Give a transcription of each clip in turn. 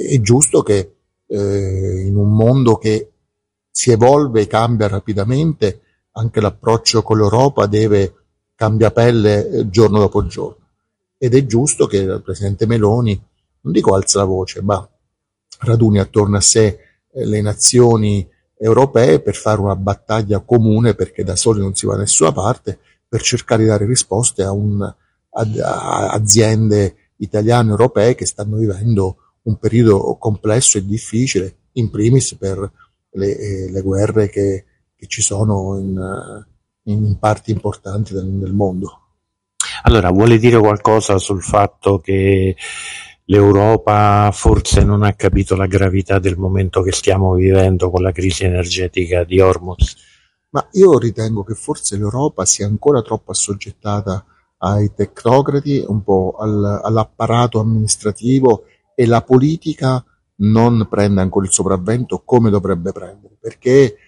è giusto che in un mondo che si evolve e cambia rapidamente, anche l'approccio con l'Europa deve cambiare pelle giorno dopo giorno. Ed è giusto che il Presidente Meloni, non dico alza la voce, ma raduni attorno a sé le nazioni europee per fare una battaglia comune, perché da soli non si va da nessuna parte, per cercare di dare risposte a aziende italiane e europee che stanno vivendo un periodo complesso e difficile, in primis per le guerre che ci sono in parti importanti del mondo. Allora, vuole dire qualcosa sul fatto che l'Europa forse non ha capito la gravità del momento che stiamo vivendo con la crisi energetica di Hormuz? Ma io ritengo che forse l'Europa sia ancora troppo assoggettata ai tecnocrati, un po' all'apparato amministrativo, e la politica non prende ancora il sopravvento come dovrebbe prendere, perché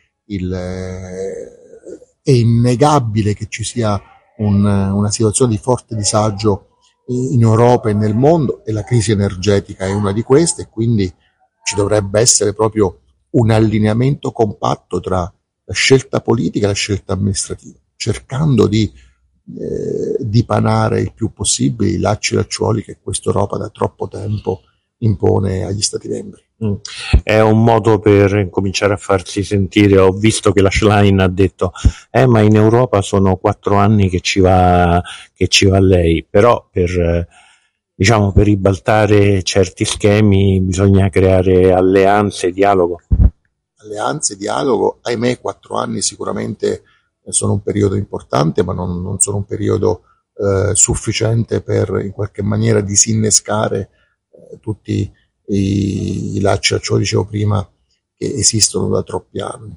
è innegabile che ci sia una situazione di forte disagio in Europa e nel mondo, e la crisi energetica è una di queste, e quindi ci dovrebbe essere proprio un allineamento compatto tra la scelta politica e la scelta amministrativa, cercando di dipanare il più possibile i lacci e lacciuoli che questa Europa da troppo tempo impone agli Stati membri. È un modo per cominciare a farsi sentire. Ho visto che la Schlein ha detto ma in Europa sono 4 anni che ci va lei, però per ribaltare certi schemi bisogna creare alleanze, dialogo. Alleanze, dialogo, ahimè 4 anni sicuramente sono un periodo importante, ma non sono un periodo sufficiente per in qualche maniera disinnescare tutti i lacci, ciò dicevo prima, che esistono da troppi anni.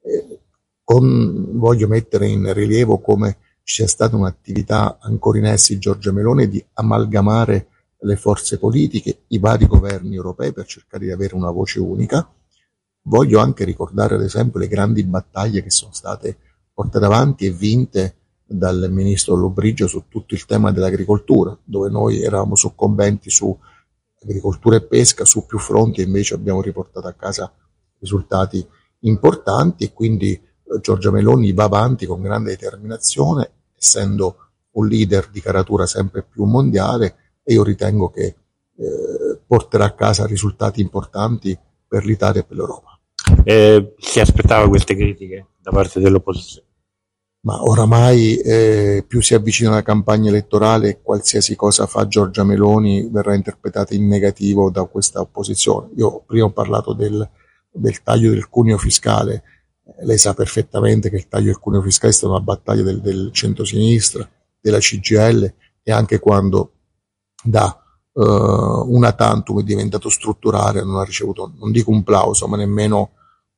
Voglio mettere in rilievo come ci sia stata un'attività ancora in essere di Giorgia Meloni di amalgamare le forze politiche, i vari governi europei, per cercare di avere una voce unica. Voglio anche ricordare ad esempio le grandi battaglie che sono state portate avanti e vinte dal ministro Lollobrigida su tutto il tema dell'agricoltura, dove noi eravamo soccombenti su agricoltura e pesca su più fronti, e invece abbiamo riportato a casa risultati importanti, e quindi Giorgia Meloni va avanti con grande determinazione, essendo un leader di caratura sempre più mondiale, e io ritengo che porterà a casa risultati importanti per l'Italia e per l'Europa. Si aspettava queste critiche da parte dell'opposizione? Ma oramai più si avvicina la campagna elettorale, qualsiasi cosa fa Giorgia Meloni verrà interpretata in negativo da questa opposizione. Io prima ho parlato del taglio del cuneo fiscale, lei sa perfettamente che il taglio del cuneo fiscale è stata una battaglia del centrosinistra, della CGIL, e anche quando da una tantum è diventato strutturale non ha ricevuto, non dico un plauso, ma nemmeno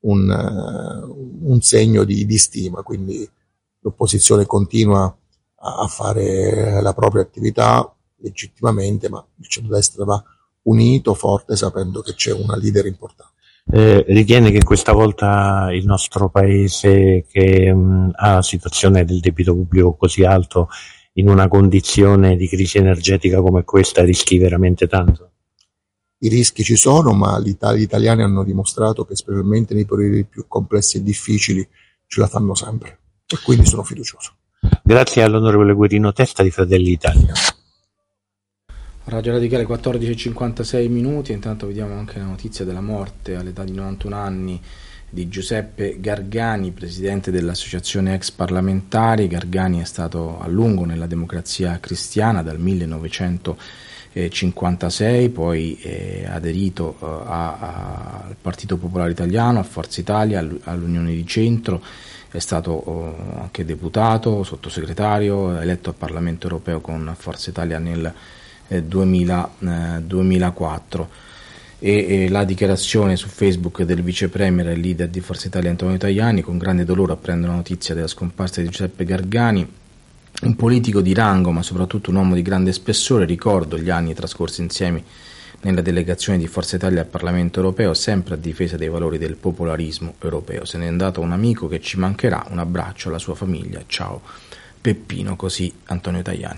un segno di stima, quindi l'opposizione continua a fare la propria attività legittimamente, ma il centrodestra va unito, forte, sapendo che c'è una leader importante. Ritiene che questa volta il nostro paese, che ha una situazione del debito pubblico così alto, in una condizione di crisi energetica come questa, rischi veramente tanto? I rischi ci sono, ma gli italiani hanno dimostrato che specialmente nei periodi più complessi e difficili ce la fanno sempre, e quindi sono fiducioso. Grazie all'onorevole Guerino Testa di Fratelli d'Italia. Radio Radicale 14:56, intanto vediamo anche la notizia della morte all'età di 91 anni di Giuseppe Gargani, presidente dell'Associazione Ex Parlamentari. Gargani è stato a lungo nella Democrazia Cristiana dal 1956, poi è aderito al Partito Popolare Italiano, a Forza Italia, all'Unione di Centro. È stato anche deputato, sottosegretario, eletto al Parlamento Europeo con Forza Italia nel 2004, e la dichiarazione su Facebook del vice premier e leader di Forza Italia Antonio Tajani: con grande dolore apprendo la notizia della scomparsa di Giuseppe Gargani, un politico di rango ma soprattutto un uomo di grande spessore. Ricordo gli anni trascorsi insieme nella delegazione di Forza Italia al Parlamento Europeo, sempre a difesa dei valori del popolarismo europeo. Se n'è andato un amico che ci mancherà, un abbraccio alla sua famiglia, ciao Peppino, così Antonio Tajani.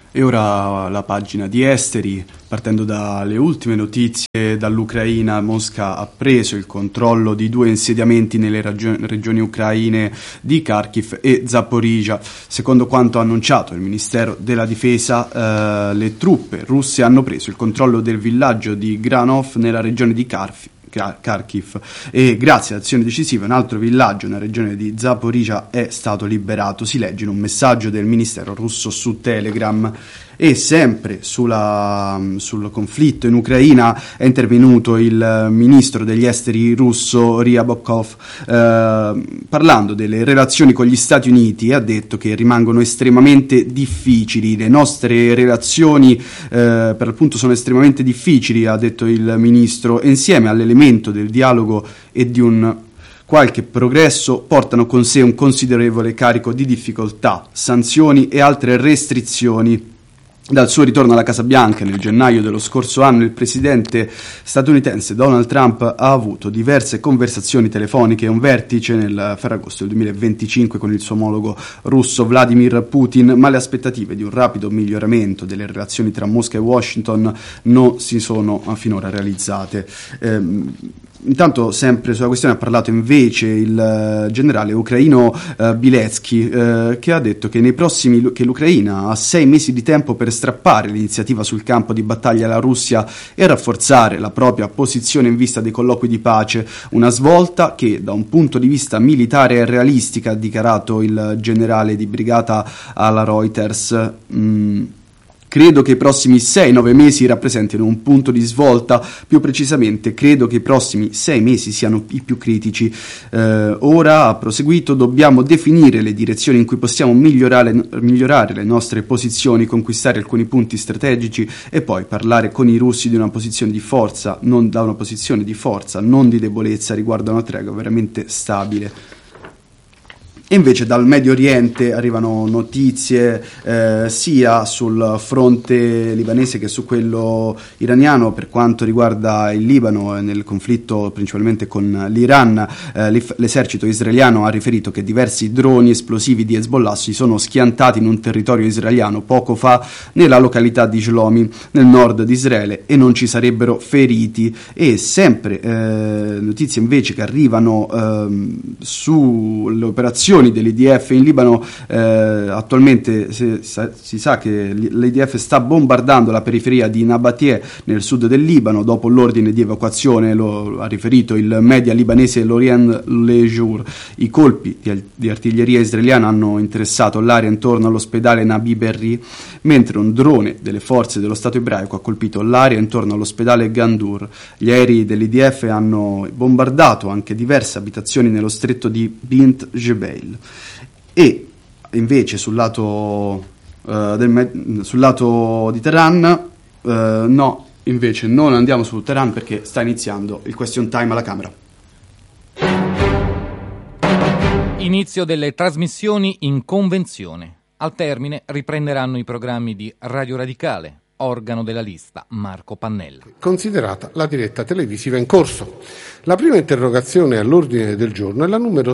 E ora la pagina di esteri, partendo dalle ultime notizie dall'Ucraina. Mosca ha preso il controllo di 2 insediamenti nelle regioni ucraine di Kharkiv e Zaporizhzhia. Secondo quanto annunciato il Ministero della Difesa, le truppe russe hanno preso il controllo del villaggio di Granov nella regione di Kharkiv, e grazie ad azioni decisive un altro villaggio nella regione di Zaporizhzhia è stato liberato, si legge in un messaggio del ministero russo su Telegram. E sempre sul conflitto in Ucraina è intervenuto il ministro degli esteri russo Ryabkov, parlando delle relazioni con gli Stati Uniti, e ha detto che rimangono estremamente difficili. Le nostre relazioni per l'appunto sono estremamente difficili, ha detto il ministro, e insieme all'elemento del dialogo e di un qualche progresso portano con sé un considerevole carico di difficoltà, sanzioni e altre restrizioni. Dal suo ritorno alla Casa Bianca nel gennaio dello scorso anno, il presidente statunitense Donald Trump ha avuto diverse conversazioni telefoniche e un vertice nel Ferragosto del 2025 con il suo omologo russo Vladimir Putin, ma le aspettative di un rapido miglioramento delle relazioni tra Mosca e Washington non si sono finora realizzate. Intanto, sempre sulla questione, ha parlato invece il generale ucraino Biletsky, che ha detto che che l'Ucraina ha 6 mesi di tempo per strappare l'iniziativa sul campo di battaglia alla Russia e rafforzare la propria posizione in vista dei colloqui di pace, una svolta che da un punto di vista militare è realistica, ha dichiarato il generale di brigata alla Reuters. Credo che i prossimi 6-9 mesi rappresentino un punto di svolta, più precisamente credo che i prossimi 6 mesi siano i più critici. Ora, ha proseguito, dobbiamo definire le direzioni in cui possiamo migliorare le nostre posizioni, conquistare alcuni punti strategici e poi parlare con i russi di una posizione di forza, non di debolezza, riguardo a una tregua veramente stabile. E invece dal Medio Oriente arrivano notizie sia sul fronte libanese che su quello iraniano. Per quanto riguarda il Libano, nel conflitto principalmente con l'Iran, l'esercito israeliano ha riferito che diversi droni esplosivi di Hezbollah si sono schiantati in un territorio israeliano poco fa nella località di Shlomi, nel nord di Israele, e non ci sarebbero feriti. E sempre notizie invece che arrivano sulle operazioni dell'IDF in Libano. Attualmente si sa che l'IDF sta bombardando la periferia di Nabatie nel sud del Libano dopo l'ordine di evacuazione, lo ha riferito il media libanese L'Orient Le Jour. I colpi di artiglieria israeliana hanno interessato l'area intorno all'ospedale Nabi Berri, mentre un drone delle forze dello Stato ebraico ha colpito l'area intorno all'ospedale Gandur. Gli aerei dell'IDF hanno bombardato anche diverse abitazioni nello stretto di Bint Jbeil. E invece sul lato di Teheran, no, invece non andiamo su Teheran perché sta iniziando il question time alla Camera. Inizio delle trasmissioni in convenzione. Al termine riprenderanno i programmi di Radio Radicale, organo della lista Marco Pannella. Considerata la diretta televisiva in corso. La prima interrogazione all'ordine del giorno è la numero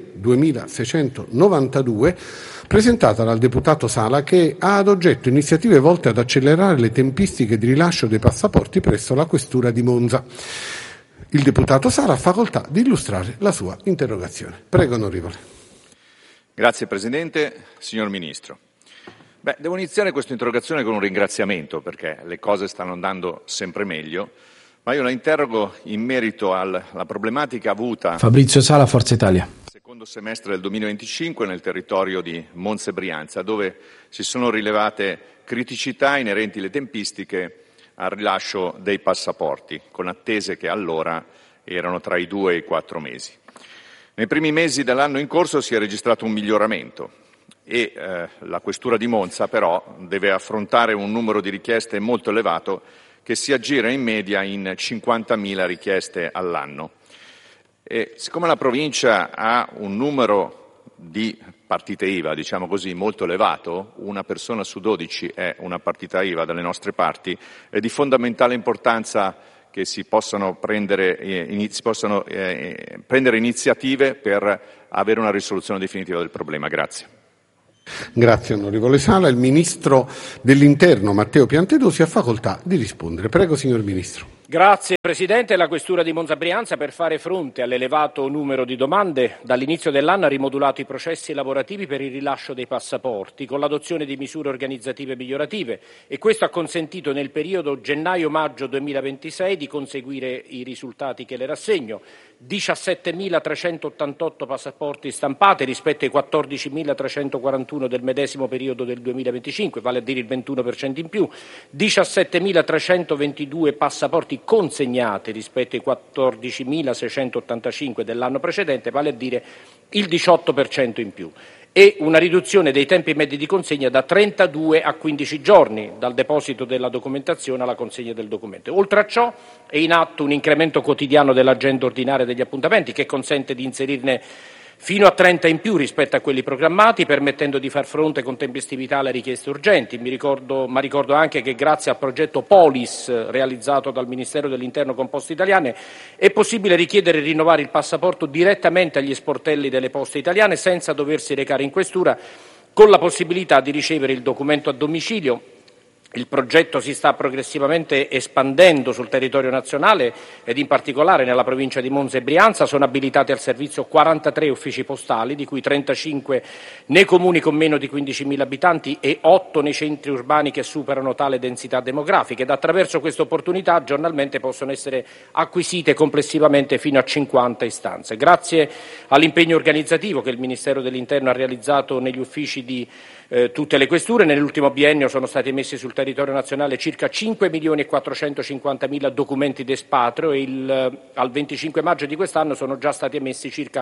3/2692, presentata dal deputato Sala, che ha ad oggetto iniziative volte ad accelerare le tempistiche di rilascio dei passaporti presso la questura di Monza. Il deputato Sala ha facoltà di illustrare la sua interrogazione. Prego, onorevole. Grazie Presidente, signor Ministro. Devo iniziare questa interrogazione con un ringraziamento perché le cose stanno andando sempre meglio, ma io la interrogo in merito alla problematica avuta. Fabrizio Sala, Forza Italia. Secondo semestre del 2025 nel territorio di Monza e Brianza, dove si sono rilevate criticità inerenti alle tempistiche al rilascio dei passaporti, con attese che allora erano tra i 2 e i 4 mesi. Nei primi mesi dell'anno in corso si è registrato un miglioramento e la questura di Monza però deve affrontare un numero di richieste molto elevato che si aggira in media in 50.000 richieste all'anno. E siccome la provincia ha un numero di partite IVA, diciamo così, molto elevato, una persona su 12 è una partita IVA dalle nostre parti, è di fondamentale importanza che si possano prendere iniziative per avere una risoluzione definitiva del problema. Grazie. Grazie onorevole Sala. Il Ministro dell'Interno Matteo Piantedosi ha facoltà di rispondere. Prego signor Ministro. Grazie Presidente. La Questura di Monza Brianza, per fare fronte all'elevato numero di domande, dall'inizio dell'anno ha rimodulato i processi lavorativi per il rilascio dei passaporti con l'adozione di misure organizzative migliorative, e questo ha consentito nel periodo gennaio-maggio 2026 di conseguire i risultati che le rassegno: 17.388 passaporti stampati rispetto ai 14.341 del medesimo periodo del 2025, vale a dire il 21% in più; 17.322 passaporti consegnati rispetto ai 14.685 dell'anno precedente, vale a dire il 18% in più, e una riduzione dei tempi medi di consegna da 32 a 15 giorni dal deposito della documentazione alla consegna del documento. Oltre a ciò è in atto un incremento quotidiano dell'agenda ordinaria degli appuntamenti che consente di inserirne fino a 30 in più rispetto a quelli programmati, permettendo di far fronte con tempestività alle richieste urgenti. Ma ricordo anche che grazie al progetto Polis realizzato dal Ministero dell'Interno con Poste Italiane è possibile richiedere e rinnovare il passaporto direttamente agli sportelli delle Poste Italiane senza doversi recare in questura, con la possibilità di ricevere il documento a domicilio. Il progetto si sta progressivamente espandendo sul territorio nazionale ed in particolare nella provincia di Monza e Brianza. Sono abilitati al servizio 43 uffici postali, di cui 35 nei comuni con meno di 15.000 abitanti e 8 nei centri urbani che superano tale densità demografica, ed attraverso questa opportunità giornalmente possono essere acquisite complessivamente fino a 50 istanze. Grazie all'impegno organizzativo che il Ministero dell'Interno ha realizzato negli uffici di tutte le questure, nell'ultimo biennio sono stati emessi sul territorio nazionale circa 5.450.000 documenti d'espatrio e al 25 maggio di quest'anno sono già stati emessi circa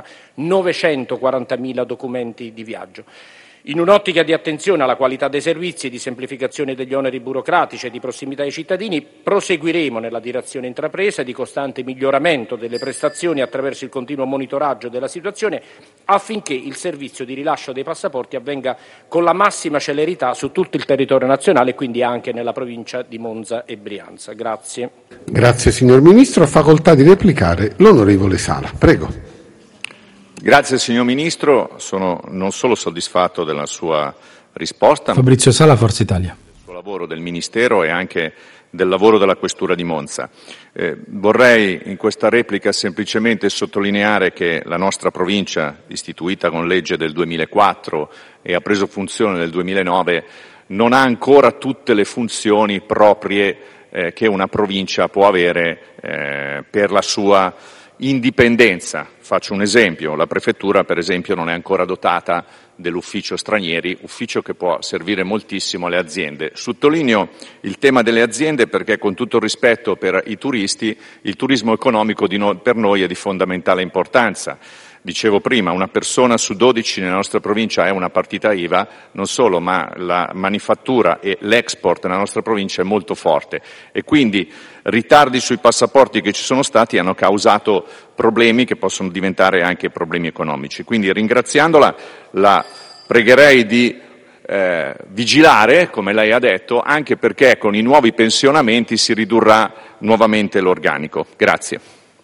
940.000 documenti di viaggio. In un'ottica di attenzione alla qualità dei servizi, di semplificazione degli oneri burocratici e di prossimità ai cittadini, proseguiremo nella direzione intrapresa di costante miglioramento delle prestazioni attraverso il continuo monitoraggio della situazione, affinché il servizio di rilascio dei passaporti avvenga con la massima celerità su tutto il territorio nazionale e quindi anche nella provincia di Monza e Brianza. Grazie. Grazie signor Ministro. Ha facoltà di replicare l'onorevole Sala. Prego. Grazie signor Ministro, sono non solo soddisfatto della sua risposta, Fabrizio Sala, Forza Italia. Del suo lavoro del Ministero e anche del lavoro della Questura di Monza. Vorrei in questa replica semplicemente sottolineare che la nostra provincia, istituita con legge del 2004 e ha preso funzione nel 2009, non ha ancora tutte le funzioni proprie che una provincia può avere per la sua indipendenza. Faccio un esempio: la prefettura per esempio non è ancora dotata dell'ufficio stranieri, ufficio che può servire moltissimo alle aziende. Sottolineo il tema delle aziende perché, con tutto il rispetto per i turisti, il turismo economico per noi è di fondamentale importanza. Dicevo prima, una persona su 12 nella nostra provincia è una partita IVA, non solo, ma la manifattura e l'export nella nostra provincia è molto forte e quindi ritardi sui passaporti che ci sono stati hanno causato problemi che possono diventare anche problemi economici. Quindi, ringraziandola, la pregherei di vigilare, come lei ha detto, anche perché con i nuovi pensionamenti si ridurrà nuovamente l'organico. Grazie.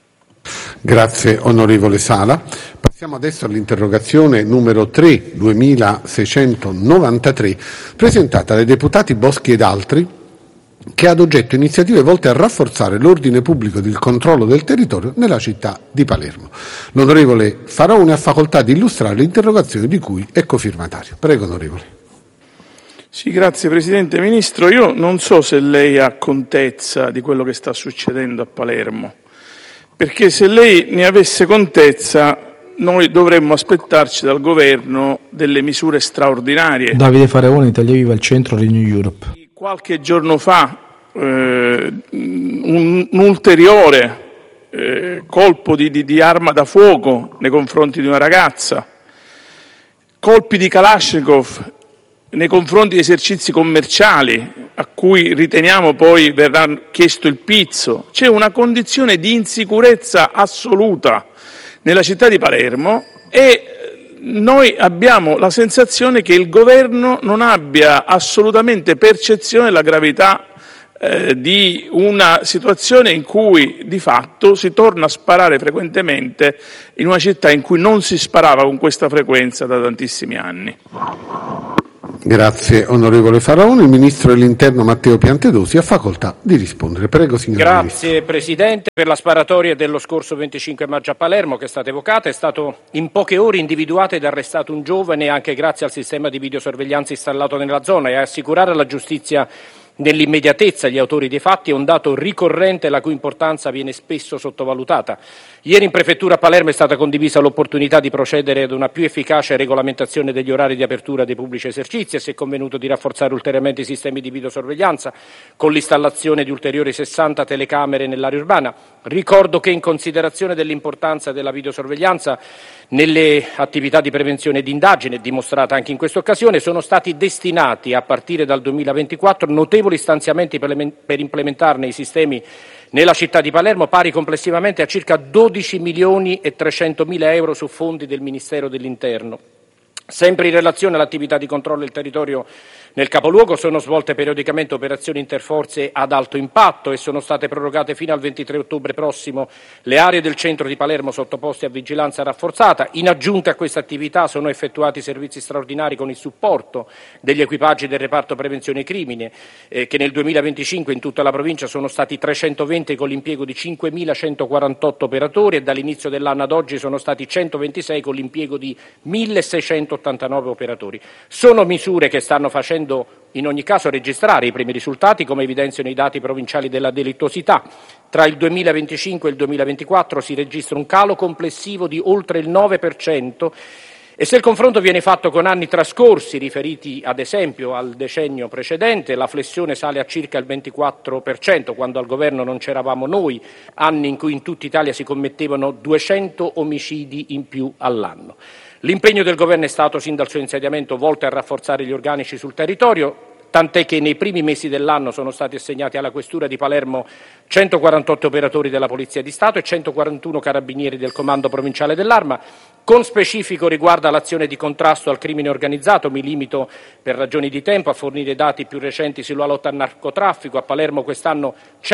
Grazie onorevole Sala. Passiamo adesso all'interrogazione numero 3 2693, presentata dai deputati Boschi ed altri, che ha ad oggetto iniziative volte a rafforzare l'ordine pubblico ed il controllo del territorio nella città di Palermo. L'onorevole Faraone ha facoltà di illustrare l'interrogazione di cui è cofirmatario. Prego onorevole. Sì, grazie Presidente. Ministro, io non so se lei ha contezza di quello che sta succedendo a Palermo, perché se lei ne avesse contezza noi dovremmo aspettarci dal governo delle misure straordinarie. Davide Faraone, Italia Viva, il centro Renew Europe. Qualche giorno fa un ulteriore colpo di arma da fuoco nei confronti di una ragazza, colpi di Kalashnikov nei confronti di esercizi commerciali a cui riteniamo poi verrà chiesto il pizzo. C'è una condizione di insicurezza assoluta nella città di Palermo e noi abbiamo la sensazione che il governo non abbia assolutamente percezione della gravità di una situazione in cui di fatto si torna a sparare frequentemente in una città in cui non si sparava con questa frequenza da tantissimi anni. Grazie onorevole Faraone. Il Ministro dell'Interno Matteo Piantedosi ha facoltà di rispondere. Prego signor Ministro. Grazie Presidente. Per la sparatoria dello scorso 25 maggio a Palermo che è stata evocata, è stato in poche ore individuato ed arrestato un giovane anche grazie al sistema di videosorveglianza installato nella zona, e a assicurare alla giustizia nell'immediatezza gli autori dei fatti è un dato ricorrente la cui importanza viene spesso sottovalutata. Ieri in prefettura a Palermo è stata condivisa l'opportunità di procedere ad una più efficace regolamentazione degli orari di apertura dei pubblici esercizi e si è convenuto di rafforzare ulteriormente i sistemi di videosorveglianza con l'installazione di ulteriori 60 telecamere nell'area urbana. Ricordo che in considerazione dell'importanza della videosorveglianza nelle attività di prevenzione e di indagine, dimostrata anche in questa occasione, sono stati destinati a partire dal 2024 notevoli stanziamenti per implementarne i sistemi nella città di Palermo, pari complessivamente a circa 12.300.000 euro su fondi del Ministero dell'Interno. Sempre in relazione all'attività di controllo del territorio nel capoluogo sono svolte periodicamente operazioni interforze ad alto impatto e sono state prorogate fino al 23 ottobre prossimo le aree del centro di Palermo sottoposte a vigilanza rafforzata. In aggiunta a questa attività sono effettuati servizi straordinari con il supporto degli equipaggi del reparto prevenzione crimine che nel 2025 in tutta la provincia sono stati 320 con l'impiego di 5.148 operatori e dall'inizio dell'anno ad oggi sono stati 126 con l'impiego di 1.689 operatori. Sono misure che stanno facendo in ogni caso registrare i primi risultati, come evidenziano i dati provinciali della delittuosità. Tra il 2025 e il 2024 si registra un calo complessivo di oltre il 9%, e se il confronto viene fatto con anni trascorsi, riferiti ad esempio al decennio precedente, la flessione sale a circa il 24%, quando al governo non c'eravamo noi, anni in cui in tutta Italia si commettevano 200 omicidi in più all'anno. L'impegno del governo è stato, sin dal suo insediamento, volto a rafforzare gli organici sul territorio, tant'è che nei primi mesi dell'anno sono stati assegnati alla questura di Palermo 148 operatori della Polizia di Stato e 141 carabinieri del Comando Provinciale dell'Arma. Con specifico riguardo all'azione di contrasto al crimine organizzato, mi limito per ragioni di tempo a fornire dati più recenti sulla lotta al narcotraffico. A Palermo quest'anno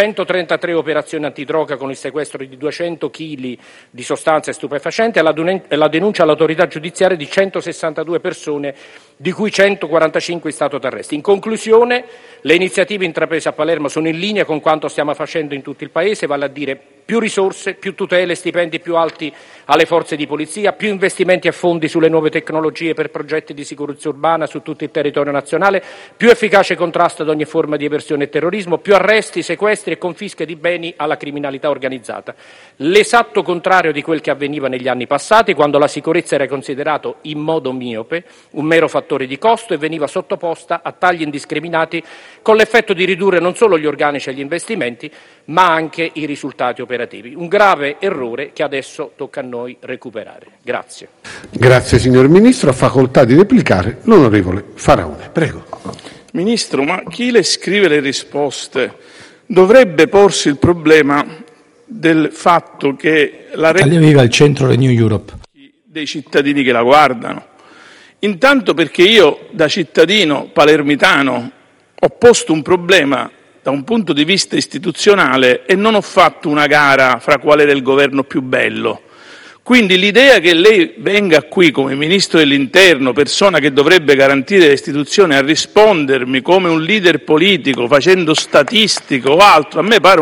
133 operazioni antidroga con il sequestro di 200 kg di sostanze stupefacenti e la denuncia all'autorità giudiziaria di 162 persone, di cui 145 in stato d'arresto. In conclusione, le iniziative intraprese a Palermo sono in linea con quanto stiamo facendo in tutto il Paese, vale a dire più risorse, più tutele, stipendi più alti alle forze di polizia, più investimenti a fondi sulle nuove tecnologie per progetti di sicurezza urbana su tutto il territorio nazionale, più efficace contrasto ad ogni forma di eversione e terrorismo, più arresti, sequestri e confische di beni alla criminalità organizzata. L'esatto contrario di quel che avveniva negli anni passati, quando la sicurezza era considerato in modo miope un mero fattore di costo e veniva sottoposta a tagli indiscriminati con l'effetto di ridurre non solo gli organici e gli investimenti, ma anche i risultati operativi. Un grave errore che adesso tocca a noi recuperare. Grazie. Grazie signor Ministro. Ha facoltà di replicare l'onorevole Faraone. Prego. Ministro, ma chi le scrive le risposte dovrebbe porsi il problema del fatto che la viva il centro Renew Europe dei cittadini che la guardano. Intanto perché io da cittadino palermitano ho posto un problema da un punto di vista istituzionale e non ho fatto una gara fra qual era il governo più bello. Quindi l'idea che lei venga qui come Ministro dell'Interno, persona che dovrebbe garantire le istituzioni, a rispondermi come un leader politico facendo statistico o altro, a me pare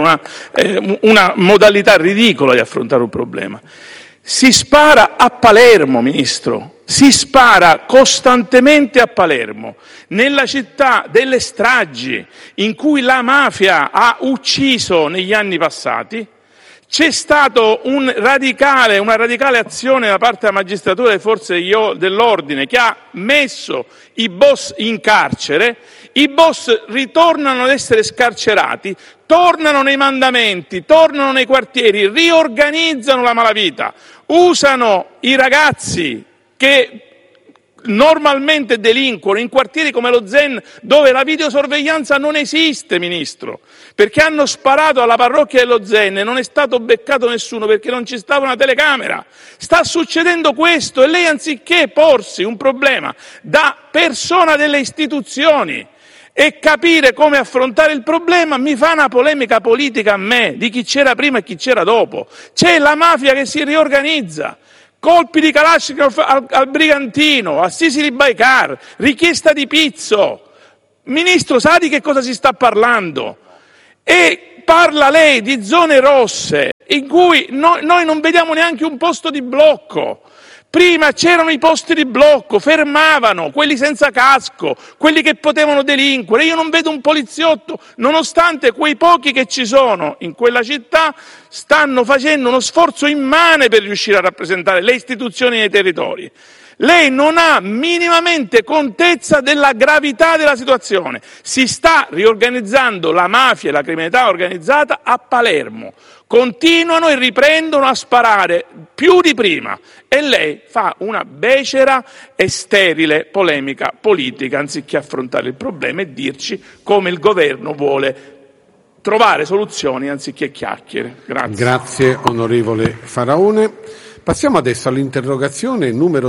una modalità ridicola di affrontare un problema. Si spara a Palermo, Ministro, si spara costantemente a Palermo, nella città delle stragi in cui la mafia ha ucciso negli anni passati. C'è stata una radicale azione da parte della magistratura e delle forze dell'ordine che ha messo i boss in carcere. I boss ritornano ad essere scarcerati, tornano nei mandamenti, tornano nei quartieri, riorganizzano la malavita, usano i ragazzi che normalmente delinquono in quartieri come lo Zen, dove la videosorveglianza non esiste, Ministro, perché hanno sparato alla parrocchia dello Zen e non è stato beccato nessuno perché non ci stava una telecamera. Sta succedendo questo e lei, anziché porsi un problema da persona delle istituzioni e capire come affrontare il problema, mi fa una polemica politica a me di chi c'era prima e chi c'era dopo. C'è la mafia che si riorganizza. colpi di Kalashnikov al Brigantino, a Sisili Baikar, richiesta di pizzo. Ministro, sa di che cosa si sta parlando? E parla lei di zone rosse in cui noi non vediamo neanche un posto di blocco. Prima c'erano i posti di blocco, fermavano quelli senza casco, quelli che potevano delinquere. Io non vedo un poliziotto, nonostante quei pochi che ci sono in quella città stanno facendo uno sforzo immane per riuscire a rappresentare le istituzioni nei territori. Lei non ha minimamente contezza della gravità della situazione. Si sta riorganizzando la mafia e la criminalità organizzata a Palermo. Continuano e riprendono a sparare più di prima e lei fa una becera e sterile polemica politica anziché affrontare il problema e dirci come il governo vuole trovare soluzioni anziché chiacchiere. Grazie. Grazie onorevole Faraone. Passiamo adesso all'interrogazione numero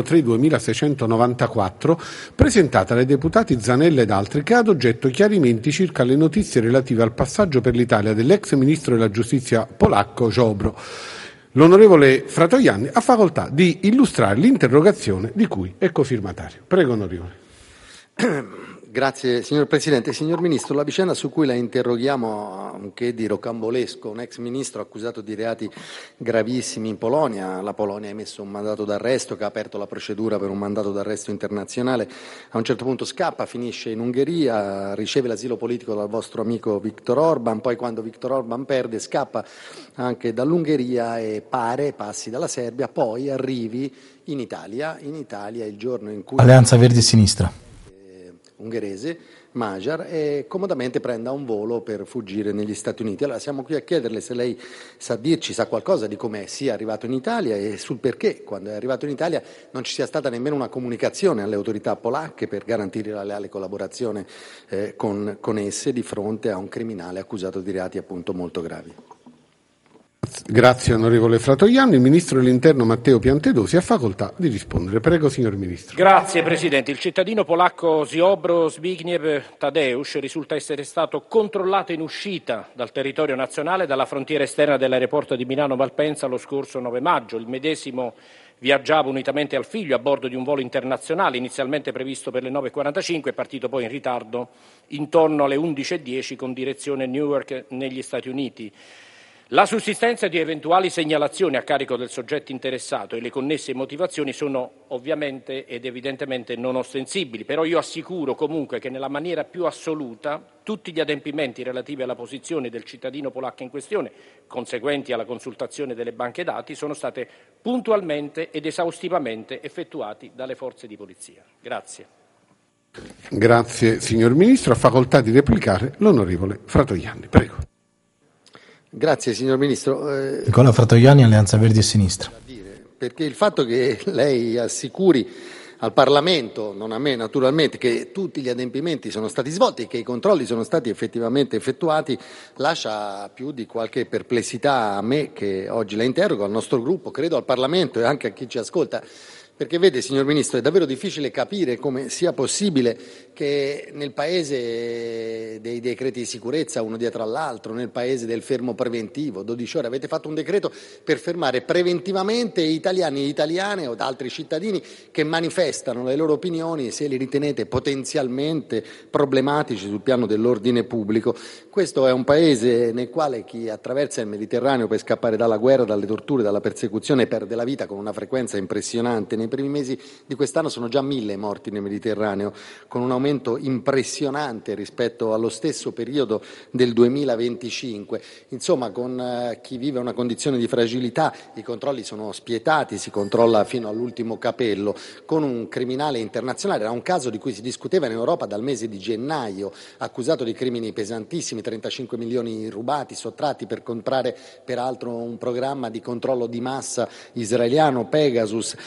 3-2694 presentata dai deputati Zanella ed altri, che ha ad oggetto chiarimenti circa le notizie relative al passaggio per l'Italia dell'ex ministro della giustizia polacco Ziobro. L'onorevole Fratoianni ha facoltà di illustrare l'interrogazione di cui è cofirmatario. Prego, onorevole. Grazie signor Presidente. Signor Ministro, la vicenda su cui la interroghiamo ha un che di rocambolesco. Un ex ministro accusato di reati gravissimi in Polonia. La Polonia ha emesso un mandato d'arresto che ha aperto la procedura per un mandato d'arresto internazionale. A un certo punto scappa, finisce in Ungheria, riceve l'asilo politico dal vostro amico Viktor Orban, poi quando Viktor Orban perde scappa anche dall'Ungheria e passi dalla Serbia, poi arrivi in Italia il giorno in cui Alleanza Verdi e Sinistra ungherese, Magyar, e comodamente prenda un volo per fuggire negli Stati Uniti. Allora siamo qui a chiederle se lei sa qualcosa di come sia arrivato in Italia e sul perché, quando è arrivato in Italia, non ci sia stata nemmeno una comunicazione alle autorità polacche per garantire la leale collaborazione con esse di fronte a un criminale accusato di reati appunto molto gravi. Grazie onorevole Fratoianni. Il Ministro dell'Interno Matteo Piantedosi ha facoltà di rispondere. Prego signor Ministro. Grazie Presidente. Il cittadino polacco Ziobro Zbigniew Tadeusz risulta essere stato controllato in uscita dal territorio nazionale dalla frontiera esterna dell'aeroporto di Milano Malpensa lo scorso 9 maggio. Il medesimo viaggiava unitamente al figlio a bordo di un volo internazionale inizialmente previsto per le 9.45 e partito poi in ritardo intorno alle 11.10 con direzione Newark negli Stati Uniti. La sussistenza di eventuali segnalazioni a carico del soggetto interessato e le connesse motivazioni sono ovviamente ed evidentemente non ostensibili, però io assicuro comunque che nella maniera più assoluta tutti gli adempimenti relativi alla posizione del cittadino polacco in questione, conseguenti alla consultazione delle banche dati, sono state puntualmente ed esaustivamente effettuati dalle forze di polizia. Grazie. Grazie signor Ministro. Ha facoltà di replicare l'onorevole Fratoianni. Prego. Grazie signor Ministro. Nicola Fratoianni, Alleanza Verdi e Sinistra. Perché il fatto che lei assicuri al Parlamento, non a me naturalmente, che tutti gli adempimenti sono stati svolti e che i controlli sono stati effettivamente effettuati, lascia più di qualche perplessità a me che oggi la interrogo, al nostro gruppo, credo al Parlamento e anche a chi ci ascolta. Perché vede, signor Ministro, è davvero difficile capire come sia possibile che nel paese dei decreti di sicurezza, uno dietro all'altro, nel paese del fermo preventivo, 12 ore, avete fatto un decreto per fermare preventivamente italiani e italiane o altri cittadini che manifestano le loro opinioni se li ritenete potenzialmente problematici sul piano dell'ordine pubblico. Questo è un paese nel quale chi attraversa il Mediterraneo per scappare dalla guerra, dalle torture, dalla persecuzione perde la vita con una frequenza impressionante. Nei primi mesi di quest'anno sono già 1.000 morti nel Mediterraneo, con un aumento impressionante rispetto allo stesso periodo del 2025. Insomma, con chi vive una condizione di fragilità, i controlli sono spietati, si controlla fino all'ultimo capello. Con un criminale internazionale, era un caso di cui si discuteva in Europa dal mese di gennaio, accusato di crimini pesantissimi, 35 milioni rubati, sottratti per comprare peraltro un programma di controllo di massa israeliano, Pegasus,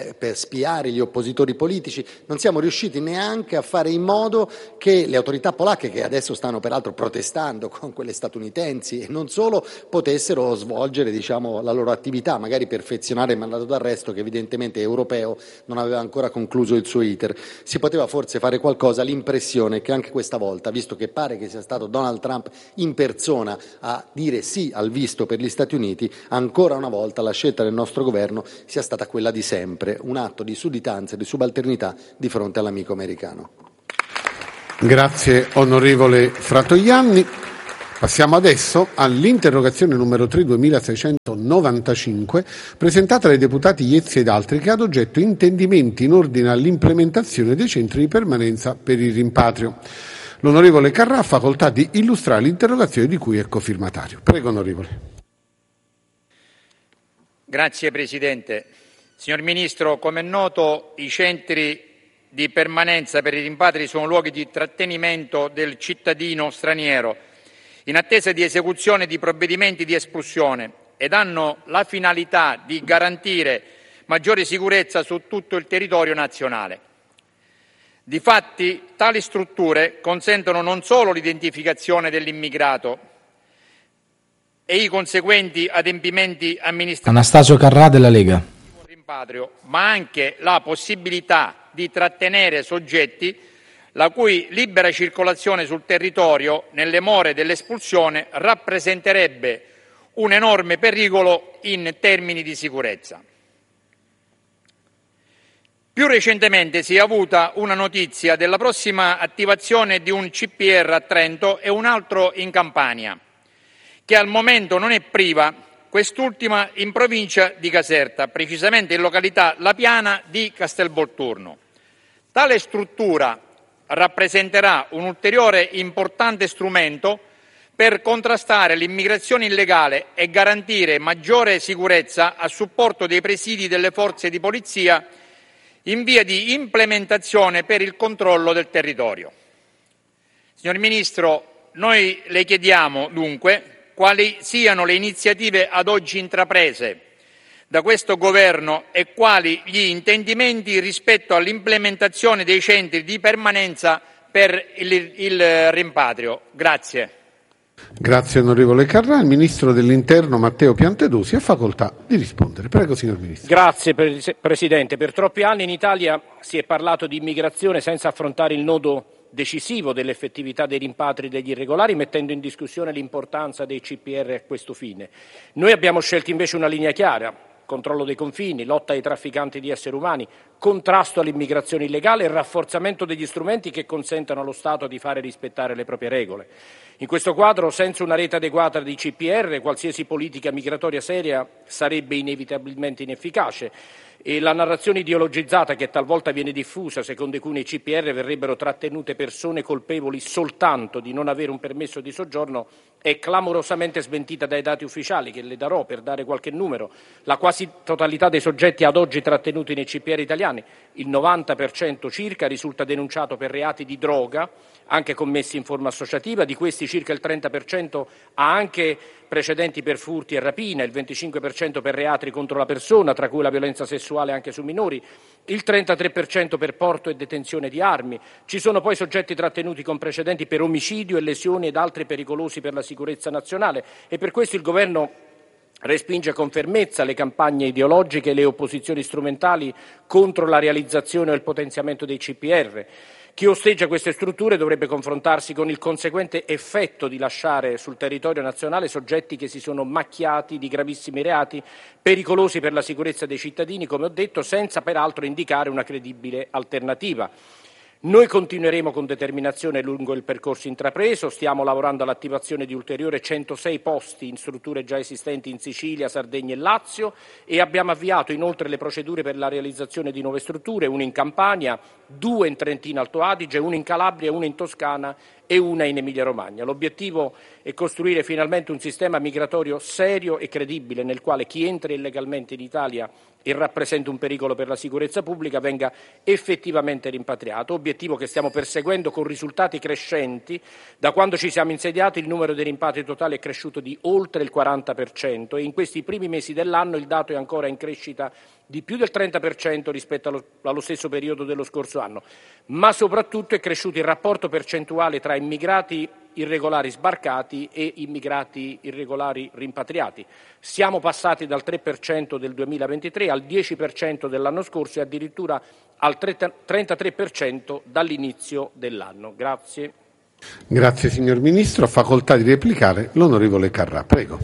per spiare gli oppositori politici, non siamo riusciti neanche a fare in modo che le autorità polacche, che adesso stanno peraltro protestando con quelle statunitensi e non solo, potessero svolgere, diciamo, la loro attività, magari perfezionare il mandato d'arresto che evidentemente europeo non aveva ancora concluso il suo iter. Si poteva forse fare qualcosa, l'impressione che anche questa volta, visto che pare che sia stato Donald Trump in persona a dire sì al visto per gli Stati Uniti, ancora una volta la scelta del nostro governo sia stata quella di sempre, un atto di sudditanza e di subalternità di fronte all'amico americano. Grazie onorevole Fratoianni. Passiamo adesso all'interrogazione numero 3 2695 presentata dai deputati Iezzi ed altri, che ha ad oggetto intendimenti in ordine all'implementazione dei centri di permanenza per il rimpatrio. L'onorevole Carrà ha facoltà di illustrare l'interrogazione di cui è cofirmatario. Prego, onorevole. Grazie Presidente. Signor Ministro, come è noto, i centri di permanenza per i rimpatri sono luoghi di trattenimento del cittadino straniero in attesa di esecuzione di provvedimenti di espulsione ed hanno la finalità di garantire maggiore sicurezza su tutto il territorio nazionale. Difatti, tali strutture consentono non solo l'identificazione dell'immigrato e i conseguenti adempimenti amministrativi Anastasio Carrà della Lega. Rimpatrio, ma anche la possibilità di trattenere soggetti la cui libera circolazione sul territorio nelle more dell'espulsione rappresenterebbe un enorme pericolo in termini di sicurezza. Più recentemente si è avuta una notizia della prossima attivazione di un CPR a Trento e un altro in Campania, che al momento non è priva, quest'ultima in provincia di Caserta, precisamente in località La Piana di Castelvolturno. Tale struttura rappresenterà un ulteriore importante strumento per contrastare l'immigrazione illegale e garantire maggiore sicurezza a supporto dei presidi delle forze di polizia in via di implementazione per il controllo del territorio. Signor Ministro, noi le chiediamo dunque quali siano le iniziative ad oggi intraprese da questo Governo e quali gli intendimenti rispetto all'implementazione dei centri di permanenza per il rimpatrio. Grazie. Grazie onorevole Carrà. Il Ministro dell'Interno Matteo Piantedosi ha facoltà di rispondere. Prego, signor Ministro. Grazie Presidente. Per troppi anni in Italia si è parlato di immigrazione senza affrontare il nodo decisivo dell'effettività dei rimpatri degli irregolari, mettendo in discussione l'importanza dei CPR a questo fine. Noi abbiamo scelto invece una linea chiara: controllo dei confini, lotta ai trafficanti di esseri umani, contrasto all'immigrazione illegale e rafforzamento degli strumenti che consentano allo Stato di fare rispettare le proprie regole. In questo quadro, senza una rete adeguata di CPR, qualsiasi politica migratoria seria sarebbe inevitabilmente inefficace e la narrazione ideologizzata che talvolta viene diffusa, secondo cui nei CPR verrebbero trattenute persone colpevoli soltanto di non avere un permesso di soggiorno, è clamorosamente smentita dai dati ufficiali, che le darò per dare qualche numero. La quasi totalità dei soggetti ad oggi trattenuti nei CPR italiani, il 90% circa, risulta denunciato per reati di droga, anche commessi in forma associativa. Di questi circa il 30% ha anche precedenti per furti e rapina, il 25% per reati contro la persona, tra cui la violenza sessuale anche su minori, il 33% per porto e detenzione di armi. Ci sono poi soggetti trattenuti con precedenti per omicidio e lesioni ed altri pericolosi per la sicurezza nazionale, e per questo il Governo respinge con fermezza le campagne ideologiche e le opposizioni strumentali contro la realizzazione o il potenziamento dei CPR. Chi osteggia queste strutture dovrebbe confrontarsi con il conseguente effetto di lasciare sul territorio nazionale soggetti che si sono macchiati di gravissimi reati, pericolosi per la sicurezza dei cittadini, come ho detto, senza peraltro indicare una credibile alternativa. Noi continueremo con determinazione lungo il percorso intrapreso, stiamo lavorando all'attivazione di ulteriori 106 posti in strutture già esistenti in Sicilia, Sardegna e Lazio, e abbiamo avviato inoltre le procedure per la realizzazione di nuove strutture, una in Campania, 2 in Trentino Alto Adige, una in Calabria, una in Toscana e una in Emilia Romagna. L'obiettivo è costruire finalmente un sistema migratorio serio e credibile nel quale chi entra illegalmente in Italia e rappresenta un pericolo per la sicurezza pubblica venga effettivamente rimpatriato, obiettivo che stiamo perseguendo con risultati crescenti. Da quando ci siamo insediati il numero dei rimpatri totali è cresciuto di oltre il 40% e in questi primi mesi dell'anno il dato è ancora in crescita di più del 30% rispetto allo stesso periodo dello scorso anno, ma soprattutto è cresciuto il rapporto percentuale tra immigrati irregolari sbarcati e immigrati irregolari rimpatriati. Siamo passati dal 3% del 2023 al 10% dell'anno scorso e addirittura al 33% dall'inizio dell'anno. Grazie. Grazie signor Ministro. Ha facoltà di replicare l'onorevole Carrà. Prego.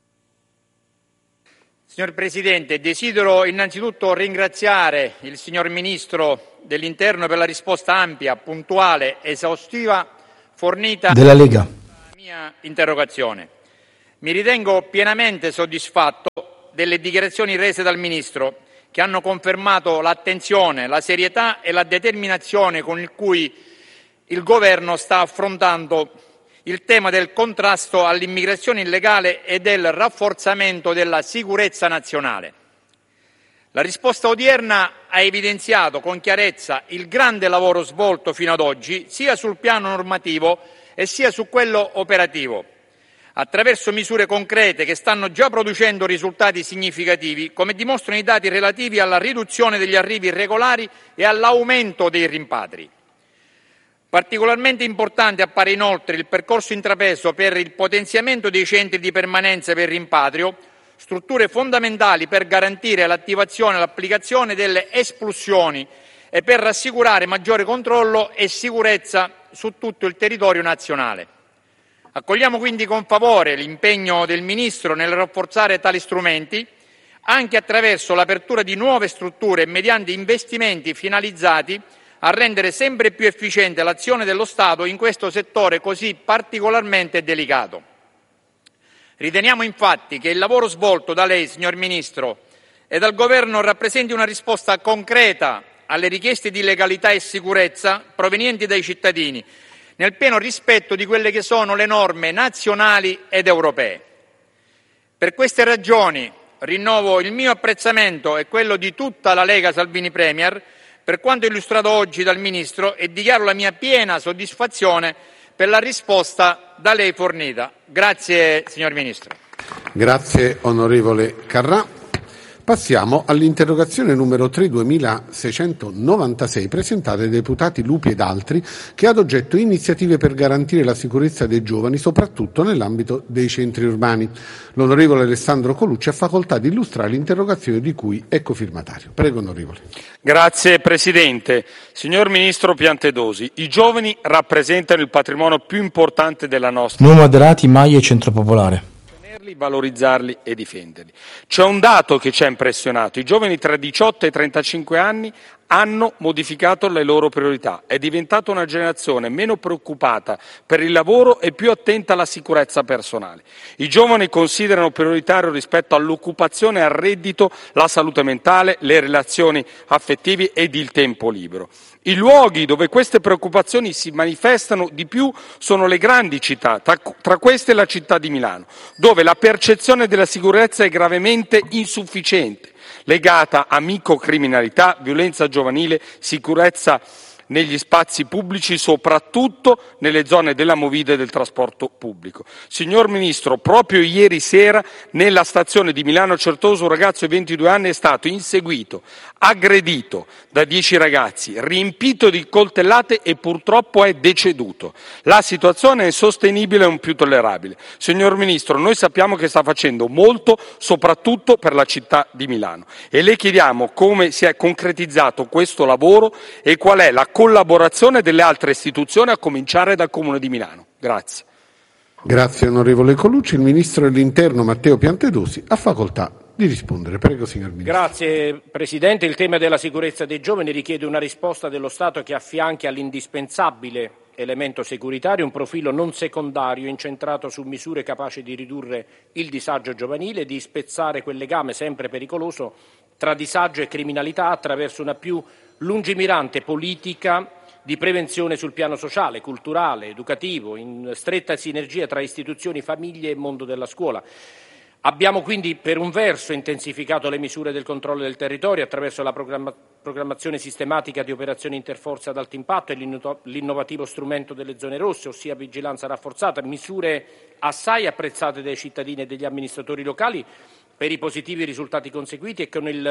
Signor Presidente, desidero innanzitutto ringraziare il signor Ministro dell'Interno per la risposta ampia, puntuale, esaustiva fornita della Lega alla mia interrogazione. Mi ritengo pienamente soddisfatto delle dichiarazioni rese dal Ministro, che hanno confermato l'attenzione, la serietà e la determinazione con cui il Governo sta affrontando il tema del contrasto all'immigrazione illegale e del rafforzamento della sicurezza nazionale. La risposta odierna ha evidenziato con chiarezza il grande lavoro svolto fino ad oggi, sia sul piano normativo e sia su quello operativo, attraverso misure concrete che stanno già producendo risultati significativi, come dimostrano i dati relativi alla riduzione degli arrivi irregolari e all'aumento dei rimpatri. Particolarmente importante appare inoltre il percorso intrapreso per il potenziamento dei centri di permanenza per rimpatrio, strutture fondamentali per garantire l'attivazione e l'applicazione delle espulsioni e per rassicurare maggiore controllo e sicurezza su tutto il territorio nazionale. Accogliamo quindi con favore l'impegno del Ministro nel rafforzare tali strumenti, anche attraverso l'apertura di nuove strutture e mediante investimenti finalizzati a rendere sempre più efficiente l'azione dello Stato in questo settore così particolarmente delicato. Riteniamo infatti che il lavoro svolto da lei, signor Ministro, e dal Governo rappresenti una risposta concreta alle richieste di legalità e sicurezza provenienti dai cittadini, nel pieno rispetto di quelle che sono le norme nazionali ed europee. Per queste ragioni rinnovo il mio apprezzamento e quello di tutta la Lega Salvini Premier per quanto illustrato oggi dal Ministro e dichiaro la mia piena soddisfazione per la risposta da lei fornita. Grazie, signor Ministro. Grazie, onorevole Carrà. Passiamo all'interrogazione numero 3-2696 presentata dai deputati Lupi ed altri, che ha ad oggetto iniziative per garantire la sicurezza dei giovani, soprattutto nell'ambito dei centri urbani. L'onorevole Alessandro Colucci ha facoltà di illustrare l'interrogazione di cui è cofirmatario. Prego, onorevole. Grazie Presidente. Signor Ministro Piantedosi, i giovani rappresentano il patrimonio più importante della nostra. Non moderati, mai e centro popolare. Valorizzarli e difenderli. C'è un dato che ci ha impressionato: i giovani tra 18 e 35 anni hanno modificato le loro priorità, è diventata una generazione meno preoccupata per il lavoro e più attenta alla sicurezza personale. I giovani considerano prioritario rispetto all'occupazione e al reddito la salute mentale, le relazioni affettive ed il tempo libero. I luoghi dove queste preoccupazioni si manifestano di più sono le grandi città, tra queste la città di Milano, dove la percezione della sicurezza è gravemente insufficiente, legata a microcriminalità, violenza giovanile, sicurezza negli spazi pubblici, soprattutto nelle zone della movida e del trasporto pubblico. Signor Ministro, proprio ieri sera nella stazione di Milano Certoso un ragazzo di 22 anni è stato inseguito, aggredito da 10 ragazzi, riempito di coltellate e purtroppo è deceduto. La situazione è insostenibile e non più tollerabile. Signor Ministro, noi sappiamo che sta facendo molto, soprattutto per la città di Milano, e le chiediamo come si è concretizzato questo lavoro e qual è la collaborazione delle altre istituzioni, a cominciare dal Comune di Milano. Grazie. Grazie onorevole Colucci. Il Ministro dell'Interno Matteo Piantedosi ha facoltà di rispondere. Prego, signor Ministro. Grazie Presidente. Il tema della sicurezza dei giovani richiede una risposta dello Stato che affianchi all'indispensabile elemento securitario un profilo non secondario incentrato su misure capaci di ridurre il disagio giovanile e di spezzare quel legame sempre pericoloso tra disagio e criminalità attraverso una più lungimirante politica di prevenzione sul piano sociale, culturale, educativo, in stretta sinergia tra istituzioni, famiglie e mondo della scuola. Abbiamo quindi per un verso intensificato le misure del controllo del territorio attraverso la programmazione sistematica di operazioni interforze ad alto impatto e l'innovativo strumento delle zone rosse, ossia vigilanza rafforzata, misure assai apprezzate dai cittadini e degli amministratori locali per i positivi risultati conseguiti e con il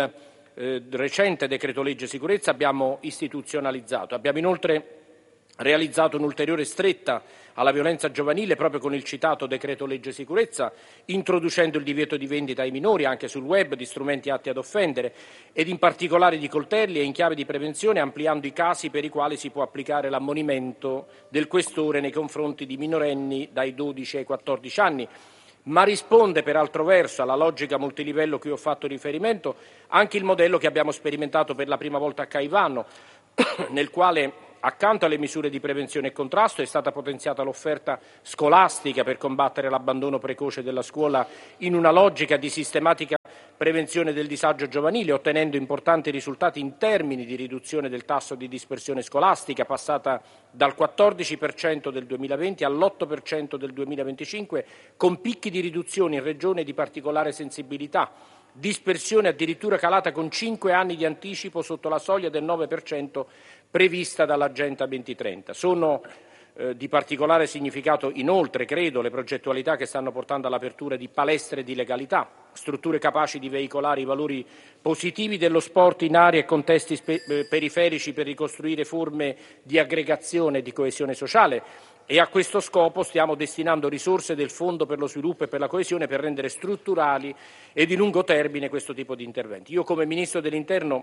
recente decreto legge sicurezza abbiamo istituzionalizzato. Abbiamo inoltre realizzato un'ulteriore stretta alla violenza giovanile proprio con il citato decreto legge sicurezza, introducendo il divieto di vendita ai minori anche sul web di strumenti atti ad offendere ed in particolare di coltelli e in chiave di prevenzione, ampliando i casi per i quali si può applicare l'ammonimento del questore nei confronti di minorenni dai 12 ai 14 anni. Ma risponde per altro verso alla logica multilivello cui ho fatto riferimento anche il modello che abbiamo sperimentato per la prima volta a Caivano, nel quale accanto alle misure di prevenzione e contrasto è stata potenziata l'offerta scolastica per combattere l'abbandono precoce della scuola in una logica di sistematica prevenzione del disagio giovanile, ottenendo importanti risultati in termini di riduzione del tasso di dispersione scolastica, passata dal 14% del 2020 all'8% del 2025, con picchi di riduzione in regioni di particolare sensibilità. Dispersione addirittura calata con 5 anni di anticipo sotto la soglia del 9% prevista dall'Agenda 2030. Sono di particolare significato inoltre, credo, le progettualità che stanno portando all'apertura di palestre di legalità, strutture capaci di veicolare i valori positivi dello sport in aree e contesti periferici per ricostruire forme di aggregazione e di coesione sociale. E a questo scopo stiamo destinando risorse del Fondo per lo sviluppo e per la coesione per rendere strutturali e di lungo termine questo tipo di interventi. Io come Ministro dell'Interno